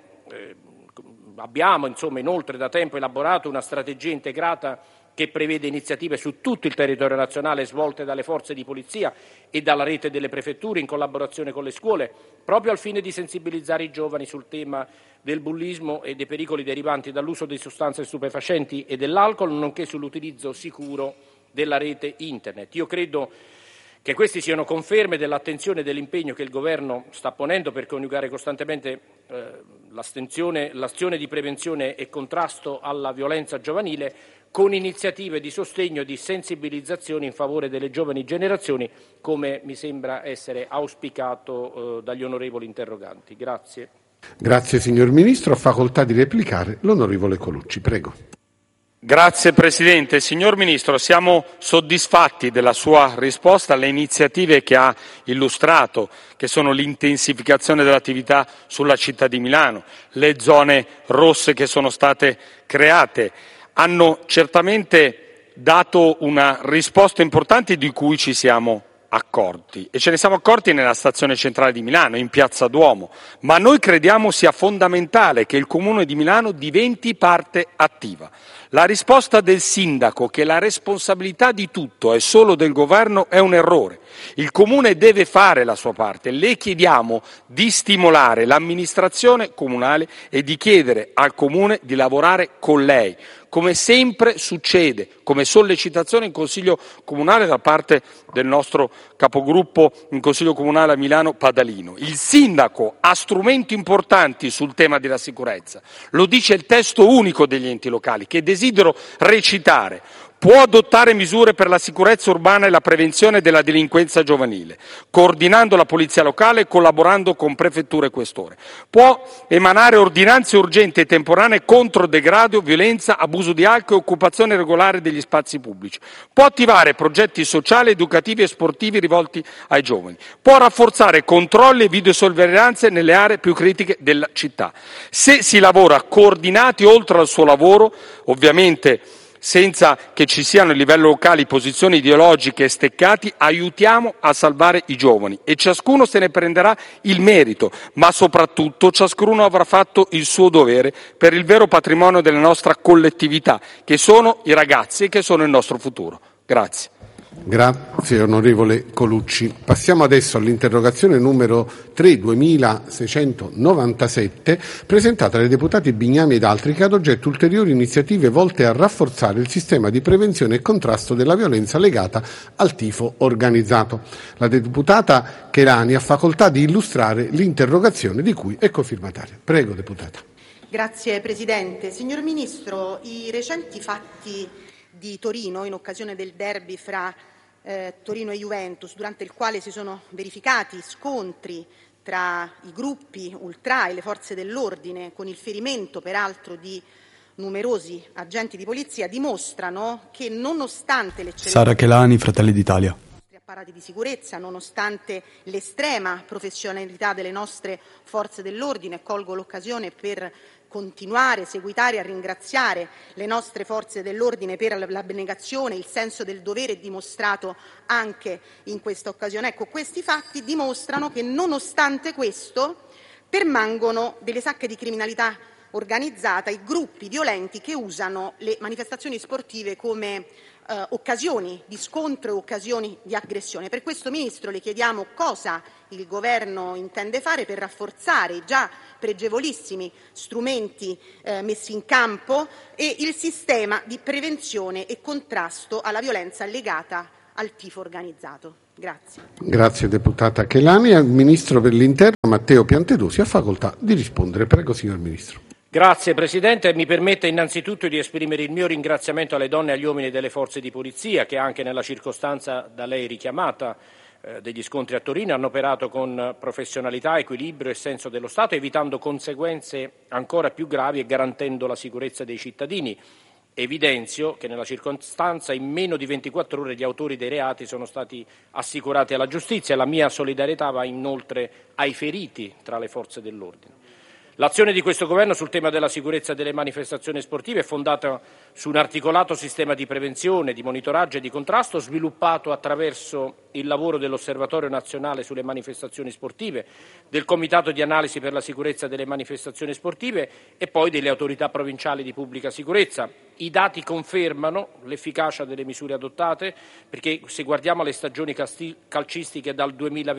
abbiamo inoltre da tempo elaborato una strategia integrata che prevede iniziative su tutto il territorio nazionale svolte dalle forze di polizia e dalla rete delle prefetture in collaborazione con le scuole, proprio al fine di sensibilizzare i giovani sul tema del bullismo e dei pericoli derivanti dall'uso di sostanze stupefacenti e dell'alcol, nonché sull'utilizzo sicuro della rete Internet. Io credo che questi siano conferme dell'attenzione e dell'impegno che il Governo sta ponendo per coniugare costantemente l'azione di prevenzione e contrasto alla violenza giovanile con iniziative di sostegno e di sensibilizzazione in favore delle giovani generazioni, come mi sembra essere auspicato dagli onorevoli interroganti. Grazie. Grazie signor Ministro. Ha facoltà di replicare l'onorevole Colucci. Prego. Grazie Presidente. Signor Ministro, siamo soddisfatti della sua risposta alle iniziative che ha illustrato, che sono l'intensificazione dell'attività sulla città di Milano, le zone rosse che sono state create. Hanno certamente dato una risposta importante di cui ci siamo accorti e ce ne siamo accorti nella stazione centrale di Milano, in Piazza Duomo, ma noi crediamo sia fondamentale che il Comune di Milano diventi parte attiva. La risposta del sindaco che la responsabilità di tutto è solo del governo è un errore. Il Comune deve fare la sua parte. Le chiediamo di stimolare l'amministrazione comunale e di chiedere al Comune di lavorare con lei, come sempre succede, come sollecitazione in Consiglio Comunale da parte del nostro capogruppo in Consiglio Comunale a Milano Padalino. Il sindaco ha strumenti importanti sul tema della sicurezza, lo dice il testo unico degli enti locali, che desidero recitare. Può adottare misure per la sicurezza urbana e la prevenzione della delinquenza giovanile, coordinando la polizia locale e collaborando con prefetture e questore. Può emanare ordinanze urgenti e temporanee contro degrado, violenza, abuso di alcol e occupazione irregolare degli spazi pubblici. Può attivare progetti sociali, educativi e sportivi rivolti ai giovani. Può rafforzare controlli e videosorveglianze nelle aree più critiche della città. Se si lavora coordinati oltre al suo lavoro, ovviamente senza che ci siano a livello locale posizioni ideologiche e steccati, aiutiamo a salvare i giovani e ciascuno se ne prenderà il merito, ma soprattutto ciascuno avrà fatto il suo dovere per il vero patrimonio della nostra collettività, che sono i ragazzi e che sono il nostro futuro. Grazie. Grazie onorevole Colucci. Passiamo adesso all'interrogazione numero 2697 presentata dai deputati Bignami ed altri, che ha ad oggetto ulteriori iniziative volte a rafforzare il sistema di prevenzione e contrasto della violenza legata al tifo organizzato. La deputata Cherani ha facoltà di illustrare l'interrogazione di cui è cofirmataria. Prego deputata. Grazie Presidente. Signor Ministro, i recenti fatti di Torino in occasione del derby fra Torino e Juventus, durante il quale si sono verificati scontri tra i gruppi ultra e le forze dell'ordine, con il ferimento peraltro di numerosi agenti di polizia, dimostrano che nonostante l'eccellenza Sara Chelani, Fratelli d'Italia. dei nostri apparati di sicurezza, nonostante l'estrema professionalità delle nostre forze dell'ordine. Colgo l'occasione per continuare, seguitare a ringraziare le nostre forze dell'ordine per l'abnegazione, il senso del dovere dimostrato anche in questa occasione. Ecco, questi fatti dimostrano che nonostante questo permangono delle sacche di criminalità organizzata e gruppi violenti che usano le manifestazioni sportive come occasioni di scontro e occasioni di aggressione. Per questo, Ministro, le chiediamo cosa il Governo intende fare per rafforzare i già pregevolissimi strumenti messi in campo e il sistema di prevenzione e contrasto alla violenza legata al tifo organizzato. Grazie. Grazie deputata Chelani. Al Ministro per l'Interno Matteo Piantedosi ha facoltà di rispondere. Prego, signor Ministro. Grazie Presidente, mi permette innanzitutto di esprimere il mio ringraziamento alle donne e agli uomini delle forze di polizia che anche nella circostanza da lei richiamata degli scontri a Torino hanno operato con professionalità, equilibrio e senso dello Stato, evitando conseguenze ancora più gravi e garantendo la sicurezza dei cittadini. Evidenzio che nella circostanza in meno di 24 ore gli autori dei reati sono stati assicurati alla giustizia e la mia solidarietà va inoltre ai feriti tra le forze dell'ordine. L'azione di questo Governo sul tema della sicurezza delle manifestazioni sportive è fondata su un articolato sistema di prevenzione, di monitoraggio e di contrasto sviluppato attraverso il lavoro dell'Osservatorio nazionale sulle manifestazioni sportive, del Comitato di analisi per la sicurezza delle manifestazioni sportive e poi delle autorità provinciali di pubblica sicurezza. I dati confermano l'efficacia delle misure adottate perché se guardiamo le stagioni calcistiche dal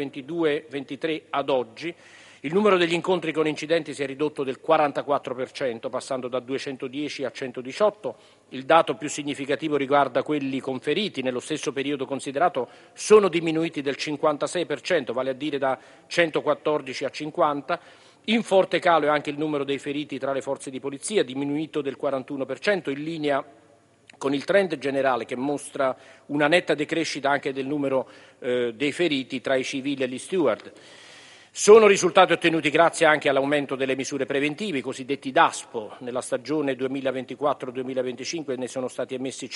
2022-23 ad oggi, il numero degli incontri con incidenti si è ridotto del 44%, passando da 210 a 118. Il dato più significativo riguarda quelli con feriti. Nello stesso periodo considerato sono diminuiti del 56%, vale a dire da 114 a 50. In forte calo è anche il numero dei feriti tra le forze di polizia, diminuito del 41%, in linea con il trend generale che mostra una netta decrescita anche del numero dei feriti tra i civili e gli steward. Sono risultati ottenuti grazie anche all'aumento delle misure preventive, i cosiddetti DASPO. Nella stagione 2024-2025 ne sono stati emessi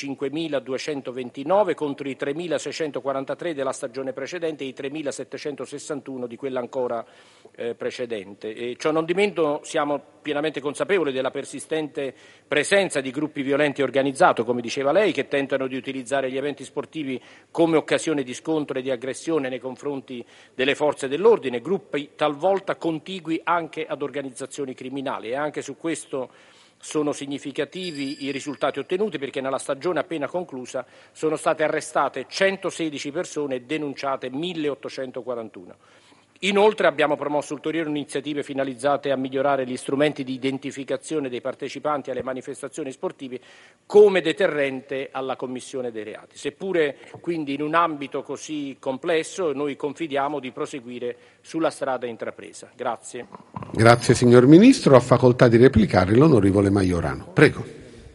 5.229 contro i 3.643 della stagione precedente e i 3.761 di quella ancora precedente. E ciò nondimeno siamo pienamente consapevoli della persistente presenza di gruppi violenti organizzati, come diceva lei, che tentano di utilizzare gli eventi sportivi come occasione di scontro e di aggressione nei confronti delle forze dell'ordine, gruppi talvolta contigui anche ad organizzazioni criminali e anche su questo sono significativi i risultati ottenuti perché nella stagione appena conclusa sono state arrestate 116 persone e denunciate 1841. Inoltre abbiamo promosso ulteriori iniziative finalizzate a migliorare gli strumenti di identificazione dei partecipanti alle manifestazioni sportive come deterrente alla commissione dei reati. Seppure quindi in un ambito così complesso, noi confidiamo di proseguire sulla strada intrapresa. Grazie. Grazie signor Ministro. Ha facoltà di replicare l'onorevole Maiorano. Prego.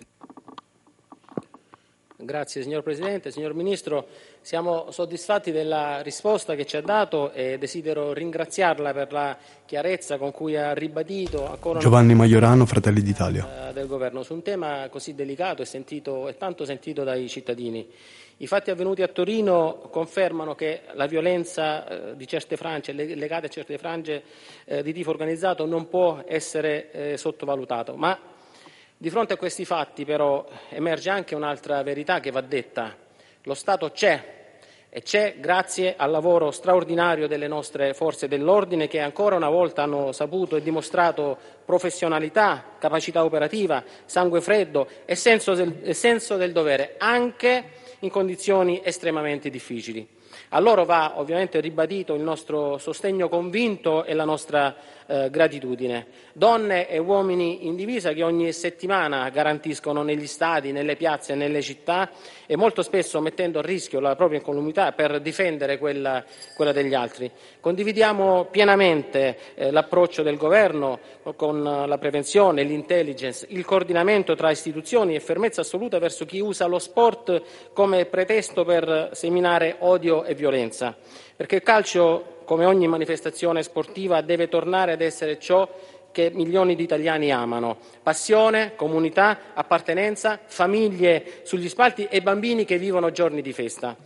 Grazie signor Presidente. Signor Ministro, siamo soddisfatti della risposta che ci ha dato e desidero ringraziarla per la chiarezza con cui ha ribadito ancora Giovanni Maiorano, Fratelli d'Italia. Del Governo su un tema così delicato e tanto sentito dai cittadini. I fatti avvenuti a Torino confermano che la violenza di certe frange, legate a certe frange di tifo organizzato, non può essere sottovalutato. Ma di fronte a questi fatti però emerge anche un'altra verità che va detta. Lo Stato c'è e c'è grazie al lavoro straordinario delle nostre forze dell'ordine che ancora una volta hanno saputo e dimostrato professionalità, capacità operativa, sangue freddo e senso del dovere anche in condizioni estremamente difficili. A loro va ovviamente ribadito il nostro sostegno convinto e la nostra gratitudine. Donne e uomini in divisa che ogni settimana garantiscono negli stadi, nelle piazze e nelle città e molto spesso mettendo a rischio la propria incolumità per difendere quella degli altri. Condividiamo pienamente l'approccio del Governo con la prevenzione, l'intelligence, il coordinamento tra istituzioni e fermezza assoluta verso chi usa lo sport come pretesto per seminare odio e violenza. Perché il calcio, come ogni manifestazione sportiva, deve tornare ad essere ciò che milioni di italiani amano: passione, comunità, appartenenza, famiglie sugli spalti e bambini che vivono giorni di festa.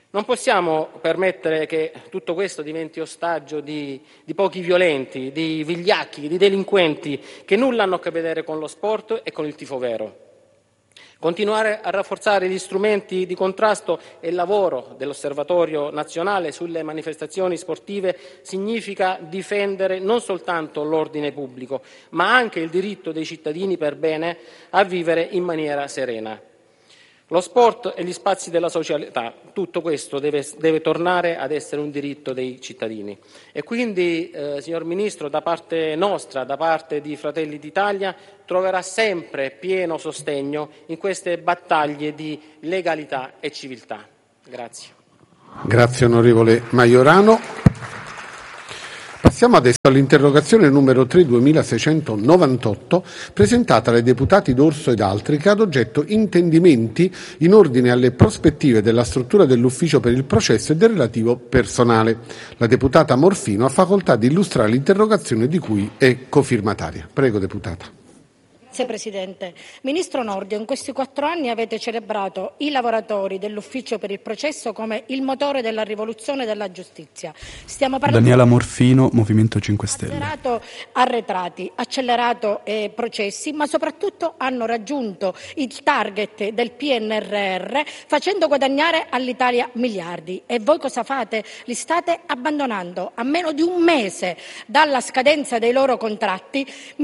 Non possiamo permettere che tutto questo diventi ostaggio di pochi violenti, di vigliacchi, di delinquenti che nulla hanno a che vedere con lo sport e con il tifo vero. Continuare a rafforzare gli strumenti di contrasto e il lavoro dell'Osservatorio nazionale sulle manifestazioni sportive significa difendere non soltanto l'ordine pubblico, ma anche il diritto dei cittadini per bene a vivere in maniera serena. Lo sport e gli spazi della socialità, tutto questo deve tornare ad essere un diritto dei cittadini. E quindi, signor Ministro, da parte nostra, da parte di Fratelli d'Italia, troverà sempre pieno sostegno in queste battaglie di legalità e civiltà. Grazie. Grazie onorevole Maiorano. Passiamo adesso all'interrogazione numero 3 2698 presentata dai deputati D'Orso ed altri, che ha ad oggetto intendimenti in ordine alle prospettive della struttura dell'ufficio per il processo e del relativo personale. La deputata Morfino ha facoltà di illustrare l'interrogazione di cui è cofirmataria. Prego, deputata. Grazie Presidente. Ministro Nordio, in questi 4 anni avete celebrato i lavoratori dell'ufficio per il processo come il motore della rivoluzione della giustizia. Stiamo parlando Daniela Morfino, Movimento 5 Stelle. Arretrati, accelerato processi, ma soprattutto hanno raggiunto il target del PNRR facendo guadagnare all'Italia miliardi. E voi cosa fate? Li state abbandonando. A meno di un mese dalla scadenza dei loro contratti,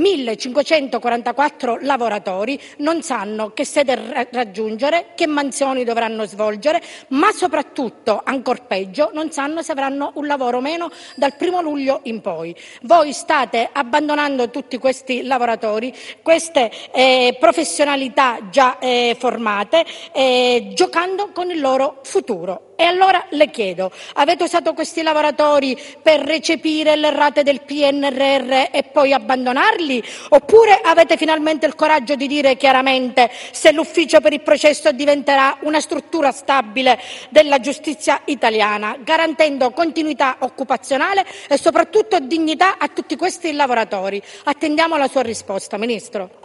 1544 lavoratori non sanno che sede raggiungere, che mansioni dovranno svolgere, ma soprattutto, ancor peggio, non sanno se avranno un lavoro o meno dal 1° luglio in poi. Voi state abbandonando tutti questi lavoratori, queste professionalità già formate, giocando con il loro futuro. E allora le chiedo, avete usato questi lavoratori per recepire le rate del PNRR e poi abbandonarli? Oppure avete finalmente il coraggio di dire chiaramente se l'ufficio per il processo diventerà una struttura stabile della giustizia italiana, garantendo continuità occupazionale e soprattutto dignità a tutti questi lavoratori? Attendiamo la sua risposta, Ministro.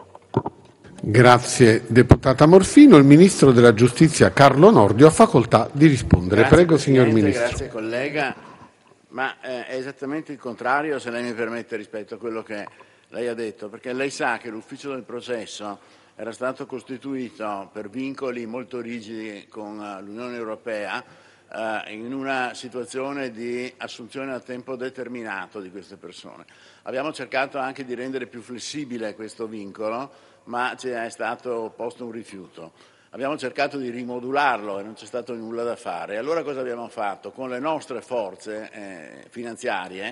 Grazie deputata Morfino. Il Ministro della Giustizia Carlo Nordio ha facoltà di rispondere. Grazie, prego signor Ministro. Grazie collega, ma è esattamente il contrario, se lei mi permette, rispetto a quello che lei ha detto, perché lei sa che l'ufficio del processo era stato costituito per vincoli molto rigidi con l'Unione Europea in una situazione di assunzione a tempo determinato di queste persone. Abbiamo cercato anche di rendere più flessibile questo vincolo, ma ci è stato posto un rifiuto. Abbiamo cercato di rimodularlo e non c'è stato nulla da fare. Allora cosa abbiamo fatto? Con le nostre forze finanziarie,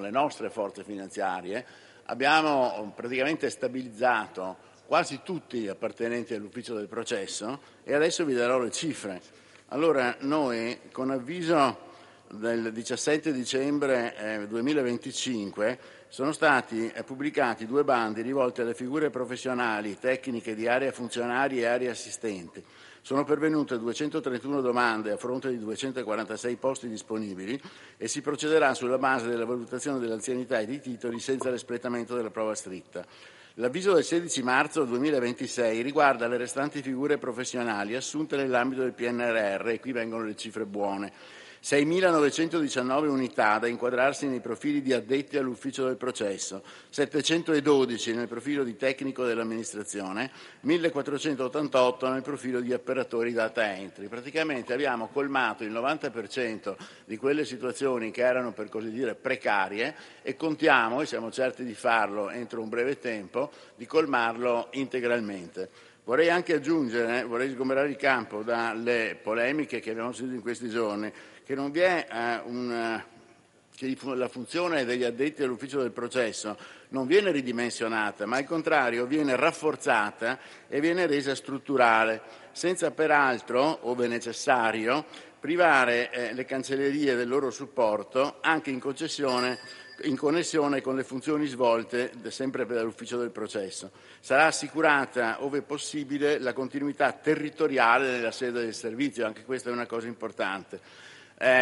abbiamo praticamente stabilizzato quasi tutti gli appartenenti all'ufficio del processo e adesso vi darò le cifre. Allora noi, con avviso del 17 dicembre 2025, sono stati pubblicati 2 bandi rivolti alle figure professionali tecniche di area funzionari e area assistenti. Sono pervenute 231 domande a fronte di 246 posti disponibili e si procederà sulla base della valutazione dell'anzianità e dei titoli senza l'espletamento della prova scritta. L'avviso del 16 marzo 2026 riguarda le restanti figure professionali assunte nell'ambito del PNRR e qui vengono le cifre buone. 6.919 unità da inquadrarsi nei profili di addetti all'ufficio del processo, 712 nel profilo di tecnico dell'amministrazione, 1.488 nel profilo di operatori data entry. Praticamente abbiamo colmato il 90% di quelle situazioni che erano, per così dire, precarie e contiamo, e siamo certi di farlo entro un breve tempo, di colmarlo integralmente. Vorrei anche aggiungere, vorrei sgomberare il campo dalle polemiche che abbiamo sentito in questi giorni, che non vi è che la funzione degli addetti all'ufficio del processo non viene ridimensionata, ma al contrario viene rafforzata e viene resa strutturale, senza peraltro, ove necessario, privare le cancellerie del loro supporto anche in connessione con le funzioni svolte sempre dall'ufficio del processo. Sarà assicurata, ove possibile, la continuità territoriale nella sede del servizio, anche questa è una cosa importante.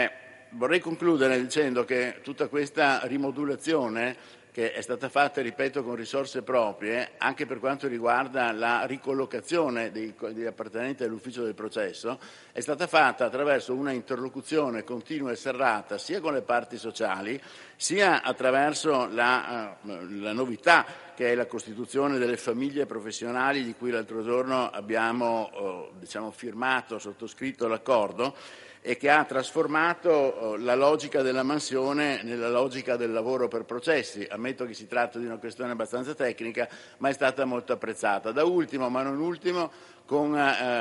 Vorrei concludere dicendo che tutta questa rimodulazione che è stata fatta, ripeto, con risorse proprie, anche per quanto riguarda la ricollocazione degli appartenenti all'ufficio del processo, è stata fatta attraverso una interlocuzione continua e serrata sia con le parti sociali, sia attraverso la novità che è la costituzione delle famiglie professionali, di cui l'altro giorno abbiamo firmato, sottoscritto l'accordo, e che ha trasformato la logica della mansione nella logica del lavoro per processi. Ammetto che si tratta di una questione abbastanza tecnica, ma è stata molto apprezzata. Da ultimo, ma non ultimo, con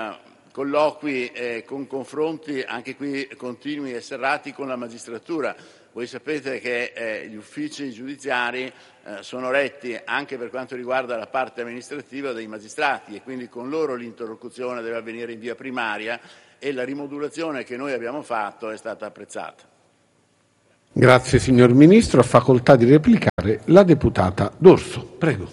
colloqui e con confronti anche qui continui e serrati con la magistratura. Voi sapete che gli uffici giudiziari sono retti, anche per quanto riguarda la parte amministrativa, dai magistrati, e quindi con loro l'interlocuzione deve avvenire in via primaria, e la rimodulazione che noi abbiamo fatto è stata apprezzata. Grazie signor Ministro. Ha facoltà di replicare la deputata D'Orso. Prego.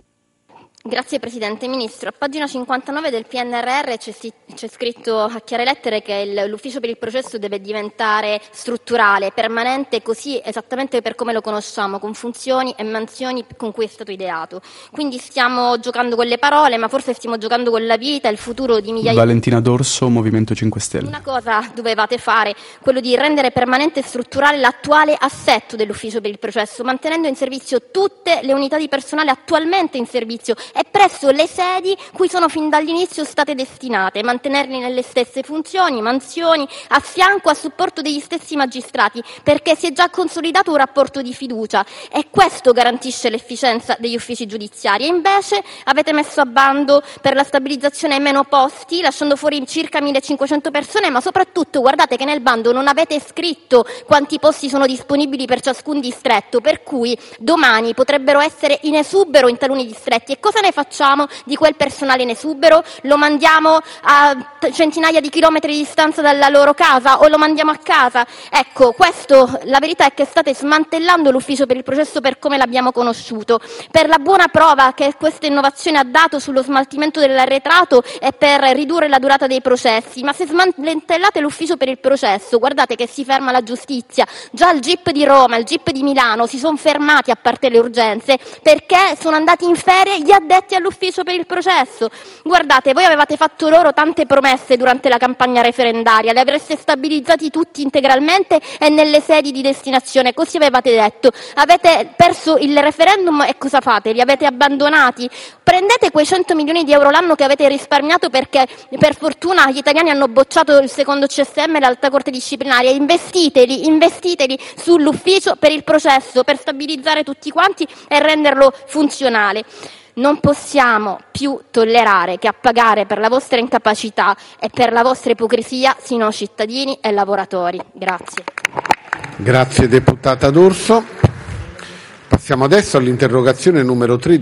Grazie Presidente. Ministro, a pagina 59 del PNRR c'è scritto a chiare lettere che l'ufficio per il processo deve diventare strutturale, permanente, così esattamente per come lo conosciamo, con funzioni e mansioni con cui è stato ideato. Quindi stiamo giocando con le parole, ma forse stiamo giocando con la vita e il futuro di migliaia. Valentina D'Orso, Movimento 5 Stelle. Una cosa dovevate fare, quello di rendere permanente e strutturale l'attuale assetto dell'ufficio per il processo, mantenendo in servizio tutte le unità di personale attualmente in servizio e presso le sedi cui sono fin dall'inizio state destinate, mantenerli nelle stesse funzioni, mansioni, a fianco, a supporto degli stessi magistrati, perché si è già consolidato un rapporto di fiducia e questo garantisce l'efficienza degli uffici giudiziari. E invece avete messo a bando per la stabilizzazione meno posti, lasciando fuori circa 1500 persone, ma soprattutto guardate che nel bando non avete scritto quanti posti sono disponibili per ciascun distretto, per cui domani potrebbero essere in esubero in taluni distretti. E cosa ne facciamo di quel personale in esubero? Lo mandiamo a centinaia di chilometri di distanza dalla loro casa o lo mandiamo a casa? Ecco, la verità è che state smantellando l'ufficio per il processo per come l'abbiamo conosciuto, per la buona prova che questa innovazione ha dato sullo smaltimento dell'arretrato e per ridurre la durata dei processi. Ma se smantellate l'ufficio per il processo, guardate che si ferma la giustizia. Già il GIP di Roma, il GIP di Milano si sono fermati, a parte le urgenze, perché sono andati in ferie gli addetti all'ufficio per il processo. Guardate, voi avevate fatto loro tante promesse durante la campagna referendaria, li avreste stabilizzati tutti integralmente e nelle sedi di destinazione, così avevate detto. Avete perso il referendum e cosa fate? Li avete abbandonati? Prendete quei 100 milioni di euro l'anno che avete risparmiato, perché per fortuna gli italiani hanno bocciato il secondo CSM e l'alta corte disciplinaria, investiteli sull'ufficio per il processo, per stabilizzare tutti quanti e renderlo funzionale. Non possiamo più tollerare che a pagare per la vostra incapacità e per la vostra ipocrisia siano cittadini e lavoratori. Grazie. Grazie deputata D'Orso. Passiamo adesso all'interrogazione numero 3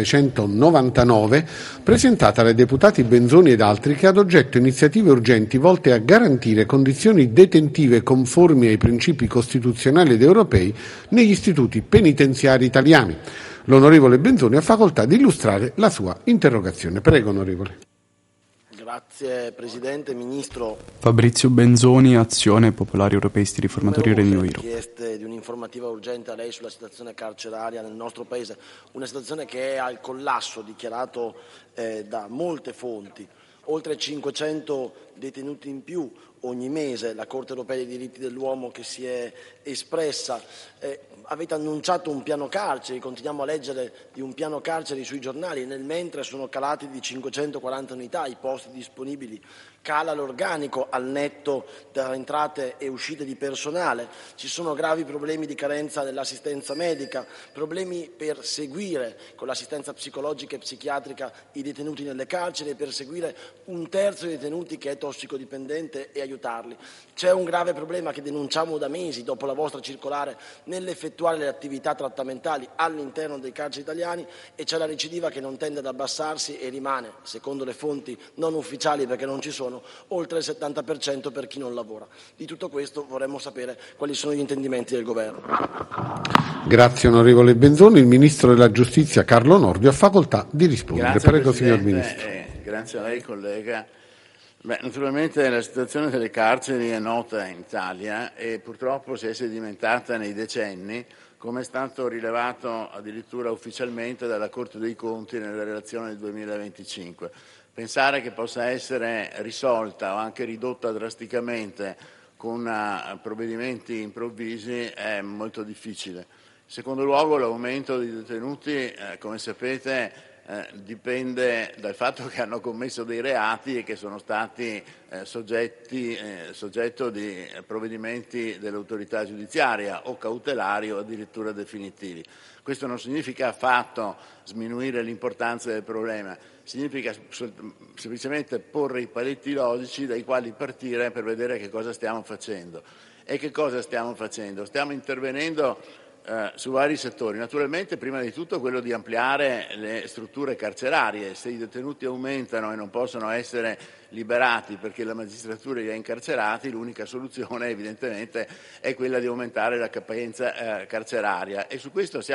2699, presentata dai deputati Benzoni ed altri, che ha ad oggetto iniziative urgenti volte a garantire condizioni detentive conformi ai principi costituzionali ed europei negli istituti penitenziari italiani. L'onorevole Benzoni ha facoltà di illustrare la sua interrogazione. Prego, onorevole. Grazie Presidente, Ministro. Fabrizio Benzoni, Azione Popolari Europeisti Riformatori Renew Europe. Richieste di un'informativa urgente a lei sulla situazione carceraria nel nostro Paese, una situazione che è al collasso, dichiarato da molte fonti. Oltre 500 detenuti in più ogni mese, la Corte Europea dei Diritti dell'Uomo che si è espressa. Avete annunciato un piano carceri, continuiamo a leggere di un piano carceri sui giornali, nel mentre sono calati di 540 unità i posti disponibili, cala l'organico al netto tra entrate e uscite di personale, ci sono gravi problemi di carenza dell'assistenza medica, problemi per seguire con l'assistenza psicologica e psichiatrica i detenuti nelle carceri e per seguire un terzo dei detenuti che è tossicodipendente e aiutarli. C'è un grave problema che denunciamo da mesi dopo la vostra circolare nell'effettuare le attività trattamentali all'interno dei carceri italiani, e c'è la recidiva che non tende ad abbassarsi e rimane, secondo le fonti non ufficiali perché non ci sono, oltre il 70% per chi non lavora. Di tutto questo vorremmo sapere quali sono gli intendimenti del Governo. Grazie onorevole Benzoni. Il Ministro della Giustizia Carlo Nordio ha facoltà di rispondere. Grazie, prego Presidente, signor Ministro. Grazie a lei collega. Naturalmente la situazione delle carceri è nota in Italia e purtroppo si è sedimentata nei decenni, come è stato rilevato addirittura ufficialmente dalla Corte dei Conti nella relazione del 2025. Pensare che possa essere risolta o anche ridotta drasticamente con provvedimenti improvvisi è molto difficile. In secondo luogo, l'aumento di detenuti, come sapete, dipende dal fatto che hanno commesso dei reati e che sono stati soggetto di provvedimenti dell'autorità giudiziaria o cautelari o addirittura definitivi. Questo non significa affatto sminuire l'importanza del problema, significa semplicemente porre i paletti logici dai quali partire per vedere che cosa stiamo facendo. E che cosa stiamo facendo? Stiamo intervenendo su vari settori. Naturalmente prima di tutto quello di ampliare le strutture carcerarie. Se i detenuti aumentano e non possono essere liberati perché la magistratura li ha incarcerati, l'unica soluzione evidentemente è quella di aumentare la capienza carceraria e su questo siamo